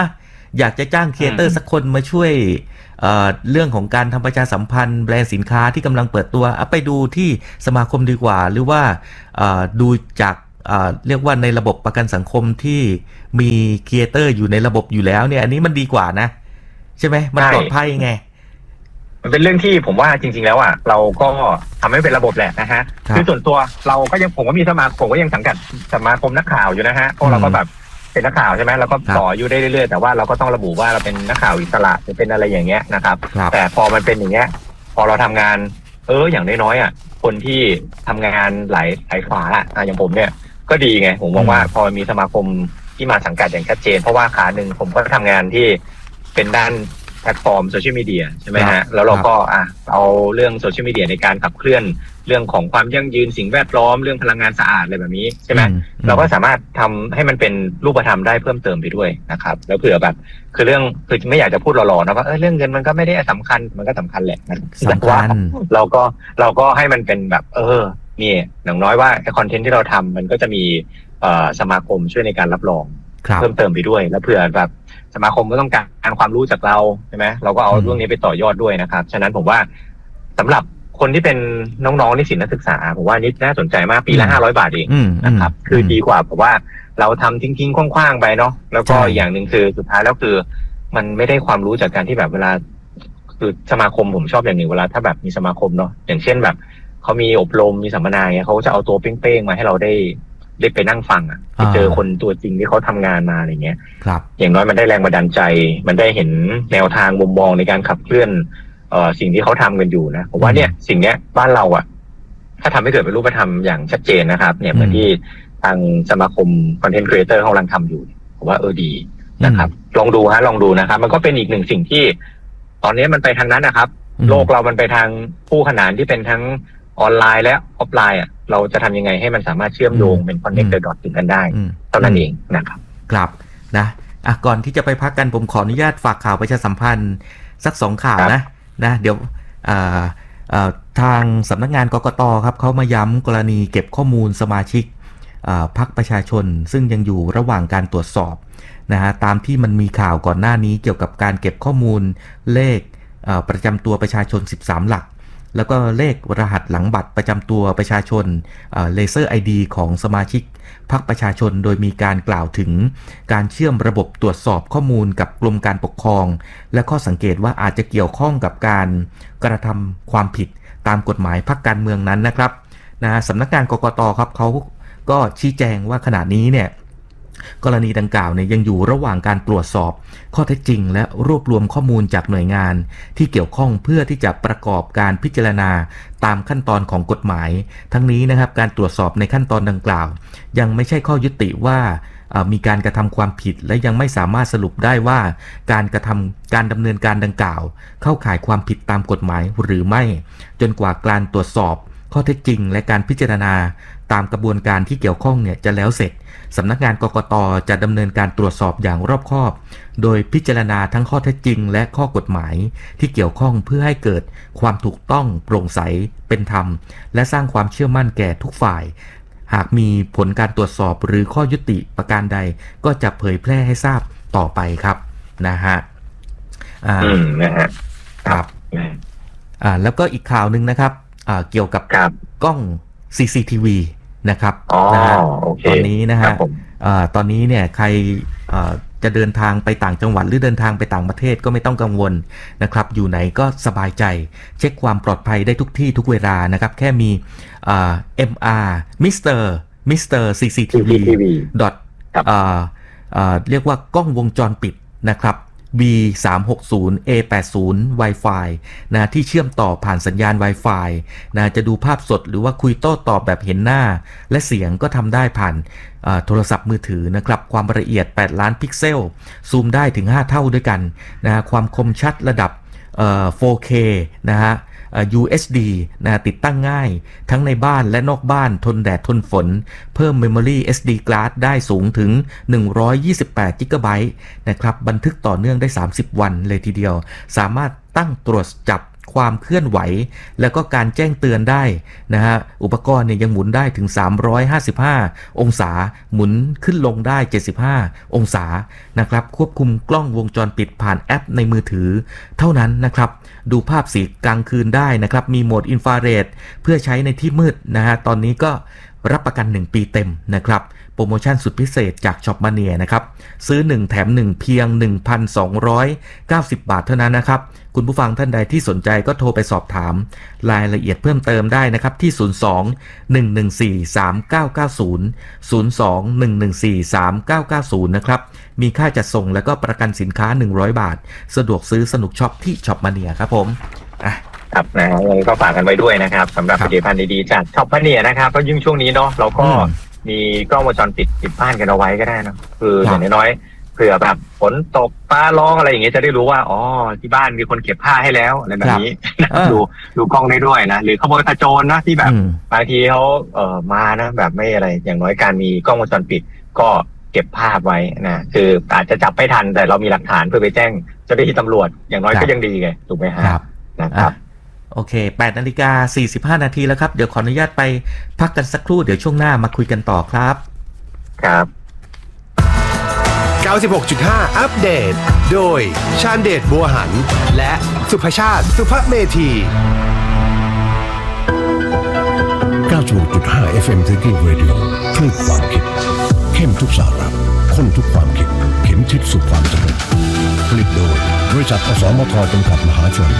อยากจะจ้างครีเอเตอร์สักคนมาช่วยเอ่อเรื่องของการทำประชาสัมพันธ์แบรนด์สินค้าที่กำลังเปิดตัวเอาไปดูที่สมาคมดีกว่าหรือว่าเอ่อดูจากเอ่อเรียกว่าในระบบประกันสังคมที่มีครีเอเตอร์อยู่ในระบบอยู่แล้วเนี่ยอันนี้มันดีกว่านะใช่ไหมมันปลอดภัยไงมันเป็นเรื่องที่ผมว่าจริงๆแล้วอ่ะเราก็ทำให้เป็นระบบแหละนะฮะคือส่วนตัวเราก็ยังผมก็มีสมาคมก็ยังสังกัดสมาคมนักข่าวอยู่นะฮะเพราะเราก็แบบเป็นนักข่าวใช่ไหมเราก็ต่ออยู่ได้เรื่อยๆแต่ว่าเราก็ต้องระบุว่าเราเป็นนักข่าวอิสระหรือเป็นอะไรอย่างเงี้ยนะครับแต่พอมันเป็นอย่างเงี้ยพอเราทำงานเอออย่างน้อยๆอ่ะคนที่ทำงานหลายหลายขวาอ่ะอย่างผมเนี่ยก็ดีไงผมมองว่าพอมีสมาคมที่มาสังกัดอย่างชัดเจนเพราะว่าขาหนึ่งผมก็ทำงานที่เป็นด้านแพลตฟอร์มโซเชียลมีเดียใช่ไหมฮะแล้วเราก็อ่ะเอาเรื่องโซเชียลมีเดียในการขับเคลื่อนเรื่องของความยั่งยืนสิ่งแวดล้อมเรื่องพลังงานสะอาดอะไรแบบนี้ใช่ไหมเราก็สามารถทำให้มันเป็นรูปธรรมได้เพิ่มเติมไปด้วยนะครับแล้วเผื่อแบบคือเรื่องคือไม่อยากจะพูดหล่อๆนะว่าเออเรื่องเงินมันก็ไม่ได้สำคัญมันก็สำคัญแหละสำคัญเราก็เราก็ให้มันเป็นแบบเออนี่อย่างน้อยว่าคอนเทนต์ที่เราทำมันก็จะมีเอ่อสมาคมช่วยในการรับรองเพิ่มเติมไปด้วยแล้วเผื่อแบบสมาคมก็ต้องการความรู้จากเราใช่ไหมเราก็เอาเรื่องนี้ไปต่อยอดด้วยนะครับฉะนั้นผมว่าสำหรับคนที่เป็นน้องๆนิสิตนักศึกษาผมว่านี่น่าสนใจมากปีละห้าร้อยบาทเองนะครับคือดีกว่าผมว่าเราทำทิ้งๆคว่างๆไปเนาะแล้วก็อย่างหนึ่งคือสุดท้ายแล้วคือมันไม่ได้ความรู้จากการที่แบบเวลาคือสมาคมผมชอบอย่างหนึ่งเวลาถ้าแบบมีสมาคมเนาะอย่างเช่นแบบเขามีอบรมมีสัมมนาเนี่ยเขาจะเอาตัวเป้งๆมาให้เราได้ได้ไปนั่งฟังอ่ะไปเจอคนตัวจริงที่เขาทำงานมาอะไรเงี้ยครับอย่างน้อยมันได้แรงบันดาลใจมันได้เห็นแนวทางมุมมองในการขับเคลื่อนเอ่อสิ่งที่เขาทำกันอยู่นะผมว่าเนี่ยสิ่งเนี้ยบ้านเราอ่ะถ้าทำให้เกิดเป็นรูปธรรมอย่างชัดเจนนะครับเนี่ยเหมือนที่ทางสมาคมคอนเทนต์ครีเอเตอร์เขากำลังทำอยู่ผมว่าเออดีนะครับลองดูฮะลองดูนะครับมันก็เป็นอีกหนึ่งสิ่งที่ตอนนี้มันไปทางนั้นนะครับโลกเรามันไปทางคู่ขนานที่เป็นทั้งออนไลน์และออฟไลน์อ่ะเราจะทำยังไงให้มันสามารถเชื่อมโยงเป็น connect the dots ถึงกันได้เท่านั้นเองนะครับครับนะอ่ะก่อนที่จะไปพักกันผมขออนุญาตฝากข่าวประชาสัมพันธ์สักสองข่าวนะนะเดี๋ยวอ่าอ่าทางสำนักงานกกต.ครับเขามาย้ำกรณีเก็บข้อมูลสมาชิกพรรคประชาชนซึ่งยังอยู่ระหว่างการตรวจสอบนะฮะตามที่มันมีข่าวก่อนหน้านี้เกี่ยวกับการเก็บข้อมูลเลขประจำตัวประชาชนสิบสามหลักแล้วก็เลขรหัสหลังบัตรประจำตัวประชาชนเลเซอร์ ไอ ดี ของสมาชิกพรรคประชาชนโดยมีการกล่าวถึงการเชื่อมระบบตรวจสอบข้อมูลกับกรมการปกครองและข้อสังเกตว่าอาจจะเกี่ยวข้องกับการกระทำความผิดตามกฎหมายพรรคการเมืองนั้นนะครับนะสำนักงานกกต.ครับเขาก็ชี้แจงว่าขณะนี้เนี่ยกรณีดังกล่าวเนี่ยยังอยู่ระหว่างการตรวจสอบข้อเท็จจริงและรวบรวมข้อมูลจากหน่วยงานที่เกี่ยวข้องเพื่อที่จะประกอบการพิจารณาตามขั้นตอนของกฎหมายทั้งนี้นะครับการตรวจสอบในขั้นตอนดังกล่าวยังไม่ใช่ข้อยุติว่ามีการกระทำความผิดและยังไม่สามารถสรุปได้ว่าการกระทำการดำเนินการดังกล่าวเข้าข่ายความผิดตามกฎหมายหรือไม่จนกว่าการตรวจสอบข้อเท็จจริงและการพิจารณาตามกระบวนการที่เกี่ยวข้องเนี่ยจะแล้วเสร็จสำนักงานกกต.จะดำเนินการตรวจสอบอย่างรอบคอบโดยพิจารณาทั้งข้อเท็จจริงและข้อกฎหมายที่เกี่ยวข้องเพื่อให้เกิดความถูกต้องโปร่งใสเป็นธรรมและสร้างความเชื่อมั่นแก่ทุกฝ่ายหากมีผลการตรวจสอบหรือข้อยุติประการใดก็จะเผยแพร่ให้ทราบต่อไปครับนะฮะอ่านะฮะครับอ่าแล้วก็อีกข่าวนึงนะครับอ่าเกี่ยวกับกล้อง ซี ซี ที วี นะครับนะฮะตอนนี้นะฮะตอนนี้เนี่ยใครจะเดินทางไปต่างจังหวัดหรือเดินทางไปต่างประเทศก็ไม่ต้องกังวลนะครับอยู่ไหนก็สบายใจเช็คความปลอดภัยได้ทุกที่ทุกเวลานะครับแค่มี เอ็ม อาร์ Mister Mister ซี ซี ที วี ดอท เรียกว่ากล้องวงจรปิดนะครับ วี สามหกศูนย์ เอ แปดสิบ Wi-Fi นะที่เชื่อมต่อผ่านสัญญาณ Wi-Fi นะจะดูภาพสดหรือว่าคุยโต้ตอบแบบเห็นหน้าและเสียงก็ทำได้ผ่านโทรศัพท์มือถือนะครับความละเอียดแปดล้านพิกเซลซูมได้ถึงห้าเท่าด้วยกันนะความคมชัดระดับ โฟร์เค นะฮะยู เอช ดี นะติดตั้งง่ายทั้งในบ้านและนอกบ้านทนแดดทนฝนเพิ่ม Memory เอส ดี Card ได้สูงถึงหนึ่งร้อยยี่สิบแปดจิกะไบต์นะครับบันทึกต่อเนื่องได้สามสิบวันเลยทีเดียวสามารถตั้งตรวจจับความเคลื่อนไหวแล้วก็การแจ้งเตือนได้นะฮะอุปกรณ์เนี่ยยังหมุนได้ถึงสามร้อยห้าสิบห้าองศาหมุนขึ้นลงได้เจ็ดสิบห้าองศานะครับควบคุมกล้องวงจรปิดผ่านแอปในมือถือเท่านั้นนะครับดูภาพสีกลางคืนได้นะครับมีโหมดอินฟราเรดเพื่อใช้ในที่มืดนะฮะตอนนี้ก็รับประกันหนึ่งปีเต็มนะครับโปรโมชั่นสุดพิเศษจากช็อปมาเนียนะครับซื้อหนึ่งแถมหนึ่งเพียง หนึ่งพันสองร้อยเก้าสิบ บาทเท่านั้นนะครับคุณผู้ฟังท่านใดที่สนใจก็โทรไปสอบถามรายละเอียดเพิ่มเติมได้นะครับที่ศูนย์ สอง หนึ่ง หนึ่ง สี่ สาม เก้า เก้า ศูนย์ ศูนย์ สอง หนึ่ง หนึ่ง สี่ สาม เก้า เก้า ศูนย์นะครับมีค่าจัดส่งแล้วก็ประกันสินค้าหนึ่งร้อยบาทสะดวกซื้อสนุกช็อปที่ช็อปมาเนียครับผมอ่ะครับนะยังก็ฝากกันไว้ด้วยนะครับสำหรับผลิตภัณฑ์ดีๆจากช็อปมาเนียนะครับก็ยิ่งช่วงนี้เนาะเราก็มีกล้องวงจรปิดติดบ้านกันเอาไว้ก็ได้นะคืออย่างน้อยๆเผื่อแบบฝนตกฟ้าร้องอะไรอย่างเงี้ยจะได้รู้ว่าอ๋อที่บ้านมีคนเก็บผ้าให้แล้วอะไรแบบนี้ดูดูกล้องได้ด้วยนะหรือขโมยขโจรนะที่แบบบางทีเขาเอ่อมานะแบบไม่อะไรอย่างน้อยการมีกล้องวงจรปิดก็เก็บภาพไว้นะคืออาจจะจับไม่ทันแต่เรามีหลักฐานเพื่อไปแจ้งเจ้าหน้าที่ตำรวจอย่างน้อยก็ยังดีไงถูกไหมฮะนะครับโอเค แปดนาฬิกาสี่สิบห้านาทีแล้วครับเดี๋ยวขออนุญาตไปพักกันสักครู่เดี๋ยวช่วงหน้ามาคุยกันต่อครับครับเก้าสิบหกจุดห้า อัปเดตโดยชาญเดชบัวหันและสุภชาติสุภเมธีเก้าสิบหกจุดห้า เอฟ เอ็ม Thinking Radio คลื่นความคิดเข้มทุกสาระข้นทุกความคิดเข็มทิศสู่ความสำเร็จผลิตโดยบริษัทอสมทจำกัดมหาชน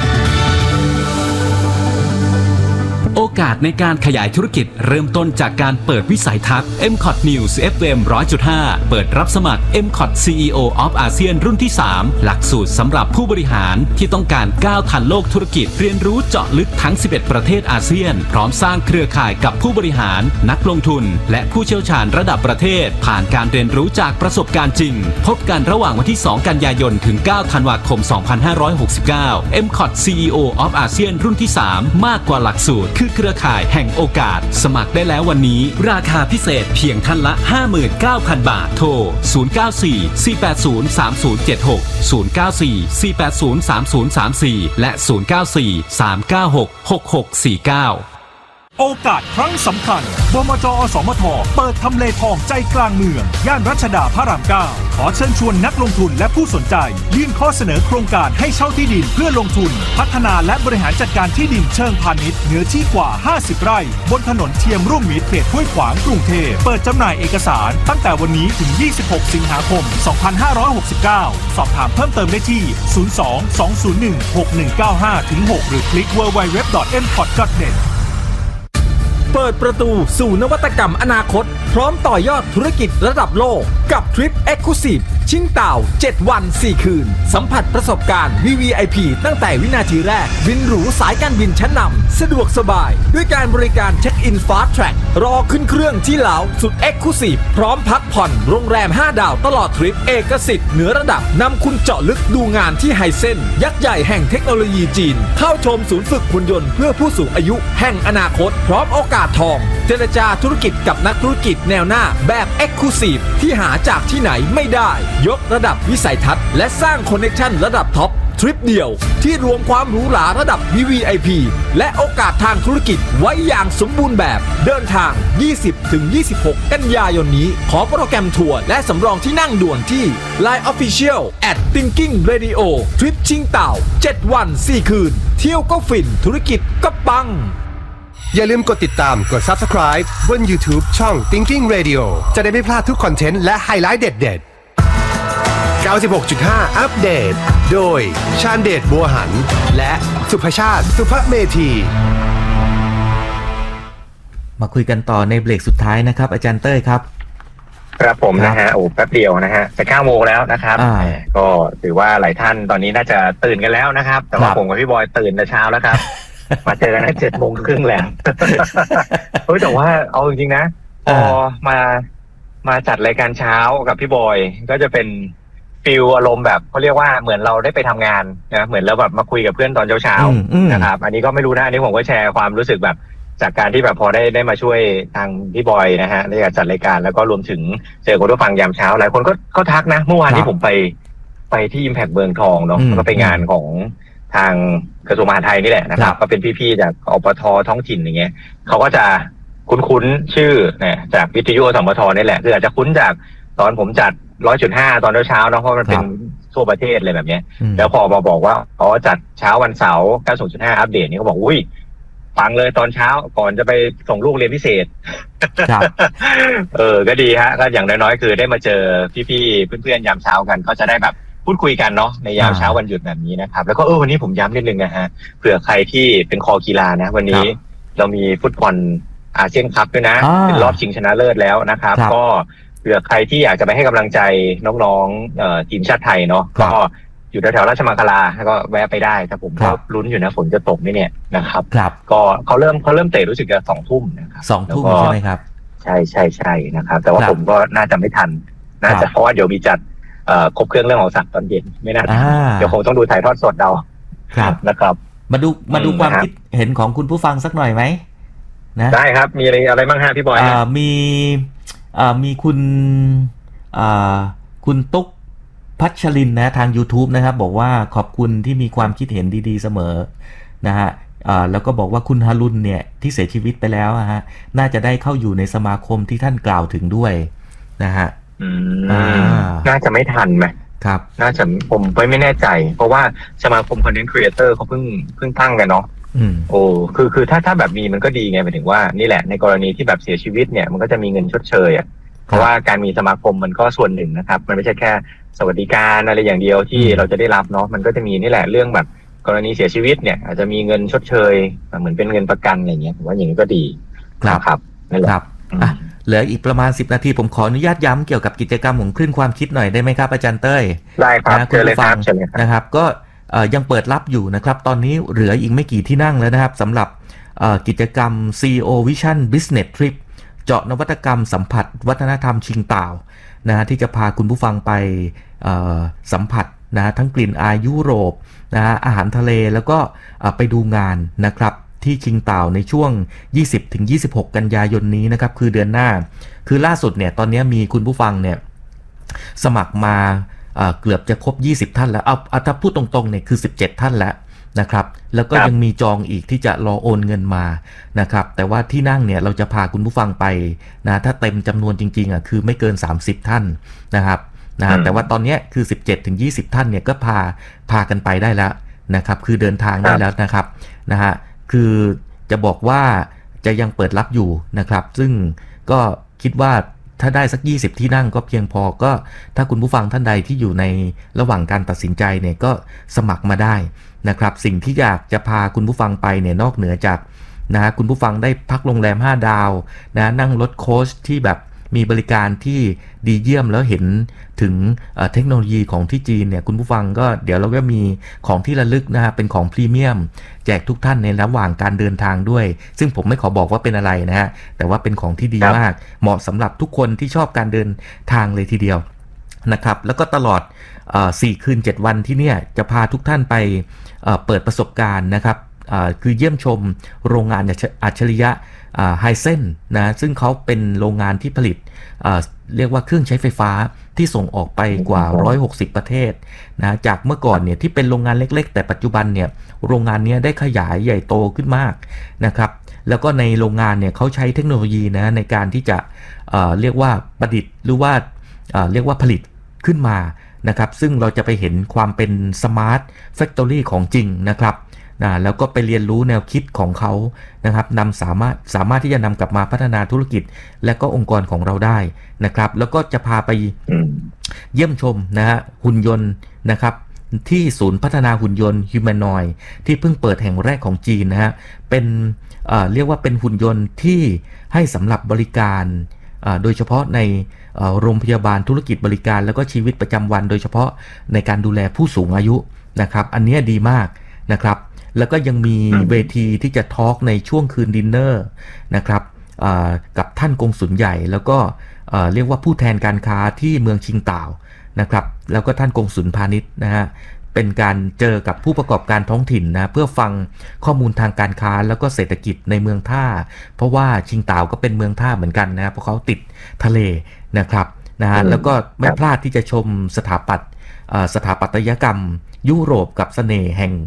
โอกาสในการขยายธุรกิจเริ่มต้นจากการเปิดวิสัยทัศน์ เอ็ม คอท News เอฟ เอ็ม หนึ่งร้อยจุดห้า เปิดรับสมัคร เอ็ม คอท ซี อี โอ of อาเซียนรุ่นที่สามหลักสูตรสำหรับผู้บริหารที่ต้องการก้าวทันโลกธุรกิจเรียนรู้เจาะลึกทั้งสิบเอ็ดประเทศอาเซียนพร้อมสร้างเครือข่ายกับผู้บริหารนักลงทุนและผู้เชี่ยวชาญระดับประเทศผ่านการเรียนรู้จากประสบการณ์จริงพบกันระหว่างวันที่สองกันยายนถึงเก้าธันวาคมสองพันห้าร้อยหกสิบเก้า เอ็ม คอท ซี อี โอ of อาเซียนรุ่นที่สามมากกว่าหลักสูตรคือเครือข่ายแห่งโอกาสสมัครได้แล้ววันนี้ราคาพิเศษเพียงท่านละ ห้าหมื่นเก้าพัน บาทโทรศูนย์ เก้า สี่ สี่ แปด ศูนย์ สาม ศูนย์ เจ็ด หก ศูนย์ เก้า สี่ สี่ แปด ศูนย์ สาม ศูนย์ สาม สี่และศูนย์ เก้า สี่ สาม เก้า หก หก หก สี่ เก้าโอกาสครั้งสำคัญบมจ.อสมท.เปิดทำเลทองใจกลางเมืองย่านรัชดาพระรามเก้าขอเชิญชวนนักลงทุนและผู้สนใจยื่นข้อเสนอโครงการให้เช่าที่ดินเพื่อลงทุนพัฒนาและบริหารจัดการที่ดินเชิงพาณิชย์เนื้อที่กว่าห้าสิบไร่บนถนนเทียมร่วมมิตรเขตห้วยขวางกรุงเทพเปิดจำหน่ายเอกสารตั้งแต่วันนี้ถึงยี่สิบหกสิงหาคมสองพันห้าร้อยหกสิบเก้าสอบถามเพิ่มเติมได้ที่ศูนย์ สอง สอง ศูนย์ หนึ่ง หก หนึ่ง เก้า ห้า หก หรือคลิก ดับเบิลยู ดับเบิลยู ดับเบิลยู ดอท เอ็ม คอท ดอท เน็ตเปิดประตูสู่นวัตกรรมอนาคตพร้อมต่อยอดธุรกิจระดับโลกกับทริป Exclusive ชิงเต่าเจ็ดวันสี่คืนสัมผัสประสบการณ์ วี วี ไอ พี ตั้งแต่วินาทีแรกบินหรูสายการบินชั้นนำสะดวกสบายด้วยการบริการเช็คอิน Fast Track รอขึ้นเครื่องที่เหลาสุด Exclusive พร้อมพักผ่อนโรงแรมห้าดาวตลอดทริปเอกสิทธิ์เหนือระดับนำคุณเจาะลึกดูงานที่ไฮเซ็นยักษ์ใหญ่แห่งเทคโนโลยีจีนเข้าชมศูนย์ฝึกหุ่นยนต์เพื่อผู้สูงอายุแห่งอนาคตพร้อมโอกาสทองเจรจาธุรกิจกับนักธุรกิจแนวหน้าแบบ Exclusive ที่หาจากที่ไหนไม่ได้ยกระดับวิสัยทัศน์และสร้างคอนเนคชั่นระดับท็อปทริปเดียวที่รวมความหรูหราระดับ วี วี ไอ พี และโอกาสทางธุรกิจไว้อย่างสมบูรณ์แบบเดินทาง ยี่สิบถึงยี่สิบหก กันยายนนี้ขอโปรแกรมทัวร์และสำรองที่นั่งด่วนที่ ไลน์ Official แอท Thinking Radio ทริปชิงเต่าเจ็ดวันสี่คืนเที่ยวก็ฟินธุรกิจก็ปังอย่าลืมกดติดตามกด Subscribe บน YouTube ช่อง Thinking Radio จะได้ไม่พลาดทุกคอนเทนต์และไฮไลท์เด็ดๆ เก้าสิบหกจุดห้า อัปเดตโดยชาญเดชบัวหันและสุภชาติสุภเมธีมาคุยกันต่อในเบรกสุดท้ายนะครับอาจารย์เต้ยครับครับผมนะฮะโอ้แป๊บเดียวนะฮะจะเก้าโมงแล้วนะครับก็ถือว่าหลายท่านตอนนี้น่าจะตื่นกันแล้วนะครับแต่ว่าผมกับพี่บอยตื่นแต่เช้าแล้วครับมาเจอกันเจ็ดโมงครึ่งแล้วเฮ้ยแต่ว่าเอาจริงๆนะพอมามาจัดรายการเช้ากับพี่บอยก็จะเป็นฟีลอารมณ์แบบเขาเรียกว่าเหมือนเราได้ไปทำงานนะเหมือนเราแบบมาคุยกับเพื่อนตอนเช้าๆนะครับอันนี้ก็ไม่รู้นะอันนี้ผมก็แชร์ความรู้สึกแบบจากการที่แบบพอได้ได้มาช่วยทางพี่บอยนะฮะในการจัดรายการแล้วก็รวมถึงเจอคนผู้ฟังยามเช้าหลายคนก็ก็ทักนะเมื่อวานที่ผมไปไปที่ Impact เมืองทองเนาะก็ไปงานของทางกระทรวงมหาดไทยนี่แหละนะครับก็เป็นพี่ๆจากอปทท้องถิ่นอย่างเงี้ยเขาก็จะคุ้นๆชื่อเนี่ยจากวิทยุอสมทนี่แหละคืออาจจะคุ้นจากตอนผมจัด ร้อยจุดห้า ตอนเช้าๆเนาะเพราะมันเป็นทั่วประเทศเลยแบบเนี้ยแล้วพอมาบอกว่าอ๋อจัดเช้าวันเสาร์ เก้าสิบจุดห้า อัปเดตนี่เขาบอกอุ้ยฟังเลยตอนเช้าก่อนจะไปส่งลูกเรียนพิเศษเออก็ดีฮะก็อย่างน้อยๆคือได้มาเจอพี่ๆเพื่อนๆยามเช้ากันก็จะได้แบบพูดคุยกันเนาะในยามเช้าวันหยุดแบบนี้นะครับแล้วก็เออวันนี้ผมย้ำนิดนึงนะฮะเผื่อใครที่เป็นคอกีฬานะวันนี้เรามีฟุตบอลอาเซียนคัพด้วยนะเป็นรอบชิงชนะเลิศแล้วนะครับก็เผื่อใครที่อยากจะไปให้กำลังใจน้องๆเอ่อทีมชาติไทยเนาะก็อยู่แถวๆราชมังคลาก็แวะไปได้แต่ผมก็ลุ้นอยู่นะฝนจะตกไหมเนี่ยนะครับก็เขาเริ่มเขาเริ่มเตะรู้สึกจะสองทุ่มนะครับสองทุ่มใช่ไหมครับใช่ใช่ใช่นะครับแต่ว่าผมก็น่าจะไม่ทันน่าจะเพราะว่าเดี๋ยวมีจัดเอ่อครบเครื่องเรื่องของสัตว์ตอนเย็นไม่น่าเดี๋ยวคงต้องดูถ่ายทอดสดเรานะครับมาดูมาดูความคิดเห็นของคุณผู้ฟังสักหน่อยไหมนะได้ครับมีอะไรอะไรบ้างฮะพี่บอยมีมีคุณคุณตุ๊กพัชรินนะทาง YouTube นะครับบอกว่าขอบคุณที่มีความคิดเห็นดีๆเสมอนะฮะแล้วก็บอกว่าคุณฮารุนเนี่ยที่เสียชีวิตไปแล้วฮะน่าจะได้เข้าอยู่ในสมาคมที่ท่านกล่าวถึงด้วยนะฮะน่าจะไม่ทันไหมครับน่าจะผมไม่แน่ใจเพราะว่าสมาคมคอนเทนต์ครีเอเตอร์เขาเพิ่งเพิ่งตั้งกันเนาะโอ้คือคือถ้าถ้าแบบมีมันก็ดีไงหมายถึงว่านี่แหละในกรณีที่แบบเสียชีวิตเนี่ยมันก็จะมีเงินชดเชยอ่ะเพราะว่าการมีสมาคมมันก็ส่วนหนึ่งนะครับมันไม่ใช่แค่สวัสดิการอะไรอย่างเดียวที่เราจะได้รับเนาะมันก็จะมีนี่แหละเรื่องแบบกรณีเสียชีวิตเนี่ยอาจจะมีเงินชดเชยเหมือนเป็นเงินประกันอะไรเงี้ยผมว่าอย่างนี้ก็ดีครับนั่นแหละครับอ่ะเหลืออีกประมาณสิบนาทีผมขออนุญาตย้ำเกี่ยวกับกิจกรรมของคลื่นความคิดหน่อยได้ไหมครับอาจารย์เต้ยได้ครับคุณผู้ฟังนะครับก็ยังเปิดรับอยู่นะครับตอนนี้เหลืออีกไม่กี่ที่นั่งแล้วนะครับสำหรับกิจกรรม ซี อี โอ Vision Business Trip เจาะนวัตกรรมสัมผัสวัฒนธรรมชิงต่าวนะฮะที่จะพาคุณผู้ฟังไปสัมผัสนะทั้งกลิ่นอายยุโรปนะฮะอาหารทะเลแล้วก็ไปดูงานนะครับที่ชิงต่าวในช่วง ยี่สิบถึงยี่สิบหก กันยายนนี้นะครับคือเดือนหน้าคือล่าสุดเนี่ยตอนนี้มีคุณผู้ฟังเนี่ยสมัครมาเกือบจะครบยี่สิบท่านแล้วเอาเอาถ้าพูดตรงๆเนี่ยคือสิบเจ็ดท่านแล้วนะครับแล้วก็ยังมีจองอีกที่จะรอโอนเงินมานะครับแต่ว่าที่นั่งเนี่ยเราจะพาคุณผู้ฟังไปนะถ้าเต็มจำนวนจริงๆอ่ะคือไม่เกินสามสิบท่านนะครับนะแต่ว่าตอนนี้คือ สิบเจ็ดถึงยี่สิบ ท่านเนี่ยก็พาพากันไปได้แล้วนะครับคือเดินทางได้แล้วนะครับนะฮะคือจะบอกว่าจะยังเปิดรับอยู่นะครับซึ่งก็คิดว่าถ้าได้สักยี่สิบที่นั่งก็เพียงพอก็ถ้าคุณผู้ฟังท่านใดที่อยู่ในระหว่างการตัดสินใจเนี่ยก็สมัครมาได้นะครับสิ่งที่อยากจะพาคุณผู้ฟังไปเนี่ยนอกเหนือจากนะคุณผู้ฟังได้พักโรงแรมห้าดาวนะนั่งรถโค้ชที่แบบมีบริการที่ดีเยี่ยมแล้วเห็นถึงเทคโนโลยีของที่จีนเนี่ยคุณผู้ฟังก็เดี๋ยวเราก็มีของที่ระลึกนะฮะเป็นของพรีเมียมแจกทุกท่านในระหว่างการเดินทางด้วยซึ่งผมไม่ขอบอกว่าเป็นอะไรนะฮะแต่ว่าเป็นของที่ดีมากเหมาะสำหรับทุกคนที่ชอบการเดินทางเลยทีเดียวนะครับแล้วก็ตลอดสี่คืนเจ็ดวันที่เนี่ยจะพาทุกท่านไปเปิดประสบการณ์นะครับคือเยี่ยมชมโรงงานอัจฉริยะไฮเซนนะซึ่งเขาเป็นโรงงานที่ผลิตเรียกว่าเครื่องใช้ไฟฟ้าที่ส่งออกไปกว่าหนึ่งร้อยหกสิบประเทศนะจากเมื่อก่อนเนี่ยที่เป็นโรงงานเล็กๆแต่ปัจจุบันเนี่ยโรงงานนี้ได้ขยายใหญ่โตขึ้นมากนะครับแล้วก็ในโรงงานเนี่ยเขาใช้เทคโนโลยีนะในการที่จะ เอ่อ เรียกว่าประดิษฐ์หรือว่าเอ่อเรียกว่าผลิตขึ้นมานะครับซึ่งเราจะไปเห็นความเป็นสมาร์ทแฟคทอรี่ของจริงนะครับนะแล้วก็ไปเรียนรู้แนวคิดของเขานะครับนำสามารถสามารถที่จะนำกลับมาพัฒนาธุรกิจและก็องค์กรของเราได้นะครับแล้วก็จะพาไปเยี่ยมชมนะฮะหุ่นยนต์นะครับที่ศูนย์พัฒนาหุ่นยนต์ Humanoid ที่เพิ่งเปิดแห่งแรกของจีนนะฮะเป็นเอ่อเรียกว่าเป็นหุ่นยนต์ที่ให้สำหรับบริการโดยเฉพาะในโรงพยาบาลธุรกิจบริการแล้วก็ชีวิตประจำวันโดยเฉพาะในการดูแลผู้สูงอายุนะครับอันนี้ดีมากนะครับแล้วก็ยังมีเวทีที่จะทอล์กในช่วงคืนดินเนอร์นะครับกับท่านกงสุลใหญ่แล้วก็เรียกว่าผู้แทนการค้าที่เมืองชิงต่าวนะครับแล้วก็ท่านกงสุลพาณิชย์นะฮะเป็นการเจอกับผู้ประกอบการท้องถิ่นนะเพื่อฟังข้อมูลทางการค้าแล้วก็เศรษฐกิจในเมืองท่าเพราะว่าชิงต่าวก็เป็นเมืองท่าเหมือนกันนะเพราะเขาติดทะเลนะครับนะฮะแล้วก็ไม่พลาดที่จะชมสถาปัตย์สถาปัตยกรรมยุโรปกับเสน่ห์แห่งท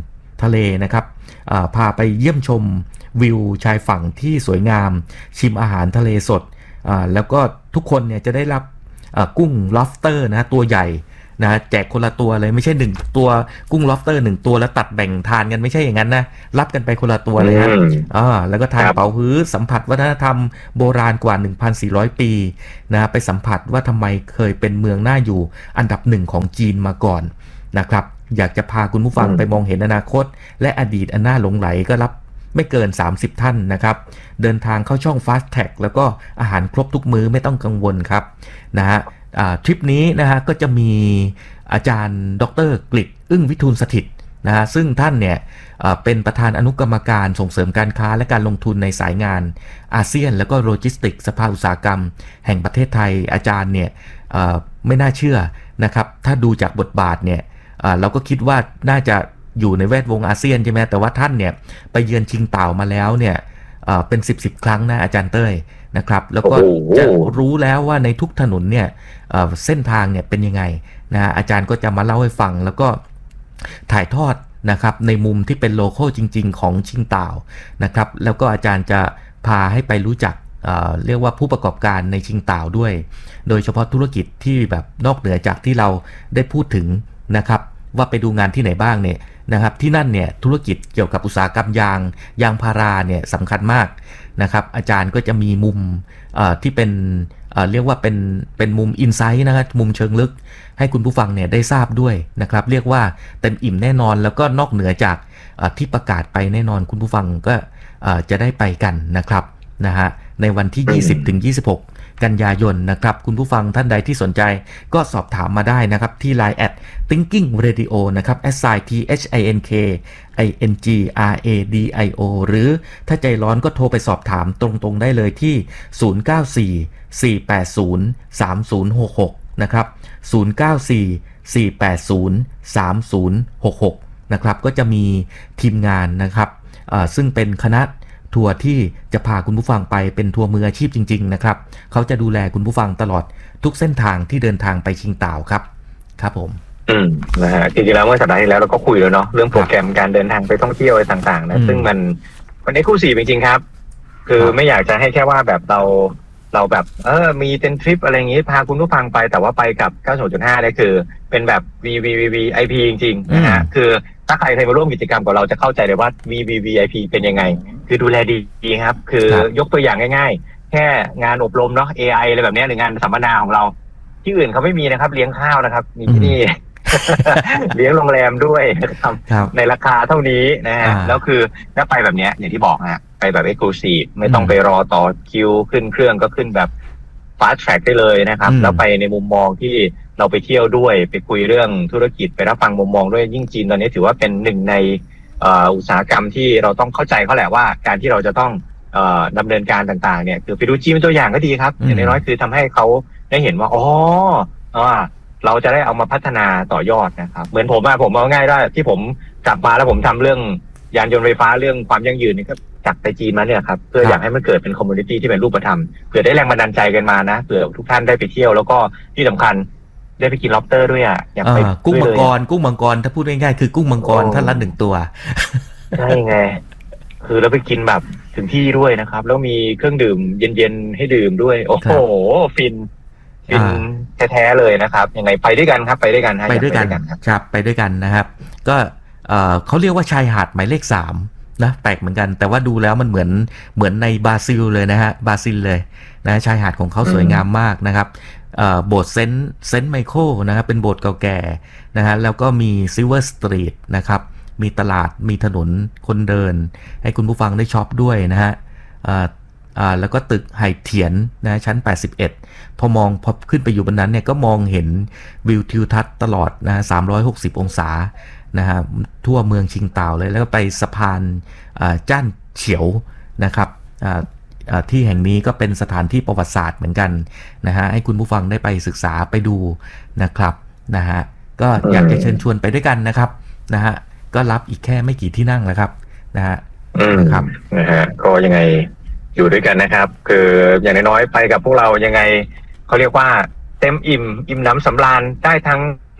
ทะเลนะครับพาไปเยี่ยมชมวิวชายฝั่งที่สวยงามชิมอาหารทะเลสดแล้วก็ทุกคนเนี่ยจะได้รับกุ้ง lobster นะตัวใหญ่นะแจกคนละตัวเลยไม่ใช่หนึ่งตัวกุ้ง lobster หนึ่งตัวแล้วตัดแบ่งทานกันไม่ใช่อย่างนั้นนะรับกันไปคนละตัวเลยฮะอ่าแล้วก็ทานเป๋าฮื้อสัมผัสวัฒนธรรมโบราณกว่า หนึ่งพันสี่ร้อย ปีนะไปสัมผัสว่าทำไมเคยเป็นเมืองน่าอยู่อันดับหนึ่งของจีนมาก่อนนะครับอยากจะพาคุณผู้ฟังไปมองเห็นอนาคตและอดีตอันน่าหลงไหลก็รับไม่เกินสามสิบท่านนะครับเดินทางเข้าช่อง Fast Tag แล้วก็อาหารครบทุกมื้อไม่ต้องกังวลครับนะฮะทริปนี้นะฮะก็จะมีอาจารย์ดร.กฤษอึ้งวิทูลสถิตนะฮะซึ่งท่านเนี่ยเป็นประธานอนุกรรมการส่งเสริมการค้าและการลงทุนในสายงานอาเซียนแล้วก็โลจิสติกสภาอุตสาหกรรมแห่งประเทศไทยอาจารย์เนี่ยไม่น่าเชื่อนะครับถ้าดูจากบทบาทเนี่ยเราก็คิดว่าน่าจะอยู่ในแวดวงอาเซียนใช่ไหมแต่ว่าท่านเนี่ยไปเยือนชิงเต่ามาแล้วเนี่ยเป็นสิบสิบครั้งนะอาจารย์เต้ยนะครับแล้วก็จะรู้แล้วว่าในทุกถนนเนี่ยเส้นทางเนี่ยเป็นยังไงนะอาจารย์ก็จะมาเล่าให้ฟังแล้วก็ถ่ายทอดนะครับในมุมที่เป็นโลคอลจริงๆของชิงเต่านะครับแล้วก็อาจารย์จะพาให้ไปรู้จัก เอ่อ เรียกว่าผู้ประกอบการในชิงเต่าด้วยโดยเฉพาะธุรกิจที่แบบนอกเหนือจากที่เราได้พูดถึงนะครับว่าไปดูงานที่ไหนบ้างเนี่ยนะครับที่นั่นเนี่ยธุรกิจเกี่ยวกับอุตสาหกรรมยางยางพาราเนี่ยสำคัญมากนะครับอาจารย์ก็จะมีมุมที่เป็น เอ่อ เรียกว่าเป็นเป็นมุมอินไซต์นะครับมุมเชิงลึกให้คุณผู้ฟังเนี่ยได้ทราบด้วยนะครับเรียกว่าเต็มอิ่มแน่นอนแล้วก็นอกเหนือจากที่ประกาศไปแน่นอนคุณผู้ฟังก็จะได้ไปกันนะครับนะฮะในวันที่ ยี่สิบถึงยี่สิบหก กันยายนนะครับคุณผู้ฟังท่านใดที่สนใจก็สอบถามมาได้นะครับที่ ไลน์ แอท thinking radio นะครับ แอท t h i n k i n g r a d i o หรือถ้าใจร้อนก็โทรไปสอบถามตรงๆได้เลยที่ศูนย์ เก้า สี่ สี่ แปด ศูนย์ สาม ศูนย์ หก หกนะครับศูนย์ เก้า สี่ สี่ แปด ศูนย์ สาม ศูนย์ หก หกนะครับก็จะมีทีมงานนะครับซึ่งเป็นคณะทัวร์ที่จะพาคุณผู้ฟังไปเป็นทัวร์มืออาชีพจริงๆนะครับเขาจะดูแลคุณผู้ฟังตลอดทุกเส้นทางที่เดินทางไปชิงเต่าครับครับผมอืมนะฮะจริงๆแล้วเมื่อสัปดาห์ที่แล้วเราก็คุยแล้วเนาะเรื่องโปรแกรมการเดินทางไปท่องเที่ยวอะไรต่างๆนะซึ่งมันมันเอ็กซ์คลูซีฟจริงๆครับคือไม่อยากจะให้แค่ว่าแบบเราเราแบบเออมีเป็นทริปอะไรอย่างงี้พาคุณผู้ฟังไปแต่ว่าไปกับ เก้าสิบหกจุดห้า เนี่ยคือเป็นแบบ วี วี วี วี ไอ พี จริงๆนะฮะคือถ้าใครเคยมาร่วมกิจกรรมกับเราจะเข้าใจเลยว่า วี วี วี ไอ พี เป็นยังไงคือดูแลดีครับคือยกตัวอย่างง่ายๆแค่งานอบรมเนาะ เอ ไอ อะไรแบบนี้หรืองานสัมมนาของเราที่อื่นเขาไม่มีนะครับเลี้ยงข้าวนะครับมีที่นี่ เลี้ยงโรงแรมด้วยนะครับในราคาเท่านี้นะฮะแล้วคือถ้าไปแบบนี้อย่างที่บอกฮะไปแบบ Exclusive ไม่ต้องไปรอต่อคิวขึ้นเครื่องก็ขึ้นแบบ Fast Track ได้เลยนะครับแล้วไปในมุมมองที่เราไปเที่ยวด้วยไปคุยเรื่องธุรกิจไปรับฟังมุมมองด้วยยิ่งจีนตอนนี้ถือว่าเป็นหนึ่งในอุตสาหกรรมที่เราต้องเข้าใจเขาแหละว่าการที่เราจะต้องดำเนินการต่างๆเนี่ยคือไปดูจีนเป็นตัวอย่างก็ดีครับอย่างน้อยๆคือทำให้เขาได้เห็นว่าอ๋อเราจะได้เอามาพัฒนาต่อยอดนะครับเหมือนผมอะผมเอาง่ายได้ที่ผมกลับมาแล้วผมทำเรื่องยานยนต์ไฟฟ้าเรื่องความยั่งยืนนี่ก็จากไปจีนมาเนี่ยครับเพื่ออยากให้มันเกิดเป็นคอมมูนิตี้ที่เป็นรูปธรรมเผื่อได้แรงบันดาลใจกันมานะเผื่อทุกท่านได้ไปเที่ยวแล้วก็ที่สำคัญได้ไปกินล็อบสเตอร์ด้วยอ่ะอยากไปกุ้งมังกรกุ้งมังกรถ้าพูดง่ายๆคือกุ้งมังกรท่านละหนึ่งตัวใช่ไงคือเราไปกินแบบถึงที่ด้วยนะครับแล้วมีเครื่องดื่มเย็นๆให้ดื่มด้วยโอ้โหฟินฟินแท้ๆเลยนะครับยังไงไปด้วยกันครับไปด้วยกันไปด้วยกันครับไปด้วยกันนะครับก็เขาเรียกว่าชายหาดหมายเลขสามนะแปลกเหมือนกันแต่ว่าดูแล้วมันเหมือนเหมือนในบราซิลเลยนะฮะบราซิลเลยนะชายหาดของเขาสวยงามมากนะครับโบสถ์เซนต์เซนต์ไมเคิลนะครับเป็นโบสถ์เก่าแก่นะฮะแล้วก็มีซิลเวอร์สตรีทนะครับมีตลาดมีถนนคนเดินให้คุณผู้ฟังได้ช็อปด้วยนะฮะแล้วก็ตึกไห่เถียนนะชั้นแปดสิบเอ็ดพอมองพอขึ้นไปอยู่บนนั้นเนี่ยก็มองเห็นวิวทิวทัศน์ตลอดนะสามร้อยหกสิบองศานะฮะทั่วเมืองชิงเต่าเลยแล้วก็ไปสะพานจ้านเฉียวนะครับที่แห่งนี้ก็เป็นสถานที่ประวัติศาสตร์เหมือนกันนะฮะให้คุณผู้ฟังได้ไปศึกษาไปดูนะครับนะฮะก็อยากจะเชิญชวนไปด้วยกันนะครับนะฮะก็รับอีกแค่ไม่กี่ที่นั่งแล้วครับนะฮะนะครับนะฮะก็ยังไงอยู่ด้วยกันนะครับคืออย่างน้อยๆไปกับพวกเรายังไงเขาเรียกว่าเต็มอิ่มอิ่มหนำสำราญได้ทั้ง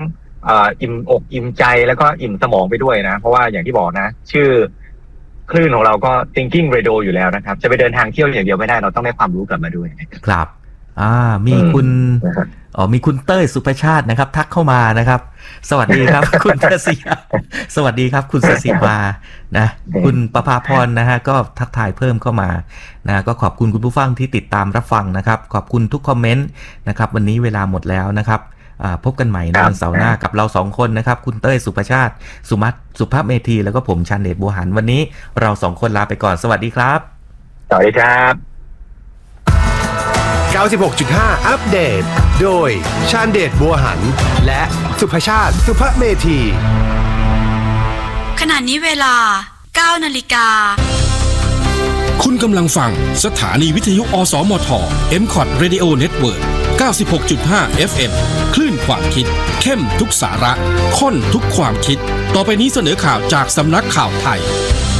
เอ่ออิ่มอกอิ่มใจแล้วก็อิ่มสมองไปด้วยนะเพราะว่าอย่างที่บอกนะชื่อคลื่นของเราก็ Thinking Radio อยู่แล้วนะครับจะไปเดินทางเที่ยวอย่างเดียวไม่ได้เราต้องได้ความรู้กลับมาด้วยครับอ่ามีคุณอ๋อมีคุณเต้ยสุภชาตินะครับทักเข้ามานะครับสวัสดีครับ คุณเตศิสวัสดีครับคุณเตศิมานะคุณประภาพรนะฮะก็ทักทายเพิ่มเข้ามานะก็ขอบคุณคุณผู้ฟังที่ติดตามรับฟังนะครับขอบคุณทุกคอมเมนต์นะครับวันนี้เวลาหมดแล้วนะครับพบกันใหม่ในวันเสาร์หน้ากับเราสองคนนะครับคุณเต้ยสุภชาติสุมัตสุภาพเมธีแล้วก็ผมชันเดชบัวหันวันนี้เราสองคนลาไปก่อนสวัสดีครับสวัสดีครับเก้าสิบหกจุดห้า อัปเดตโดยชาญเดชบัวหันและสุภชาติสุภเมธีขณะนี้เวลา เก้านาฬิกาคุณกำลังฟังสถานีวิทยุอสมท เอ็ม คอท Radio Network เก้าสิบหกจุดห้า เอฟ เอ็ม คลื่นความคิดเข้มทุกสาระข้นทุกความคิดต่อไปนี้เสนอข่าวจากสำนักข่าวไทย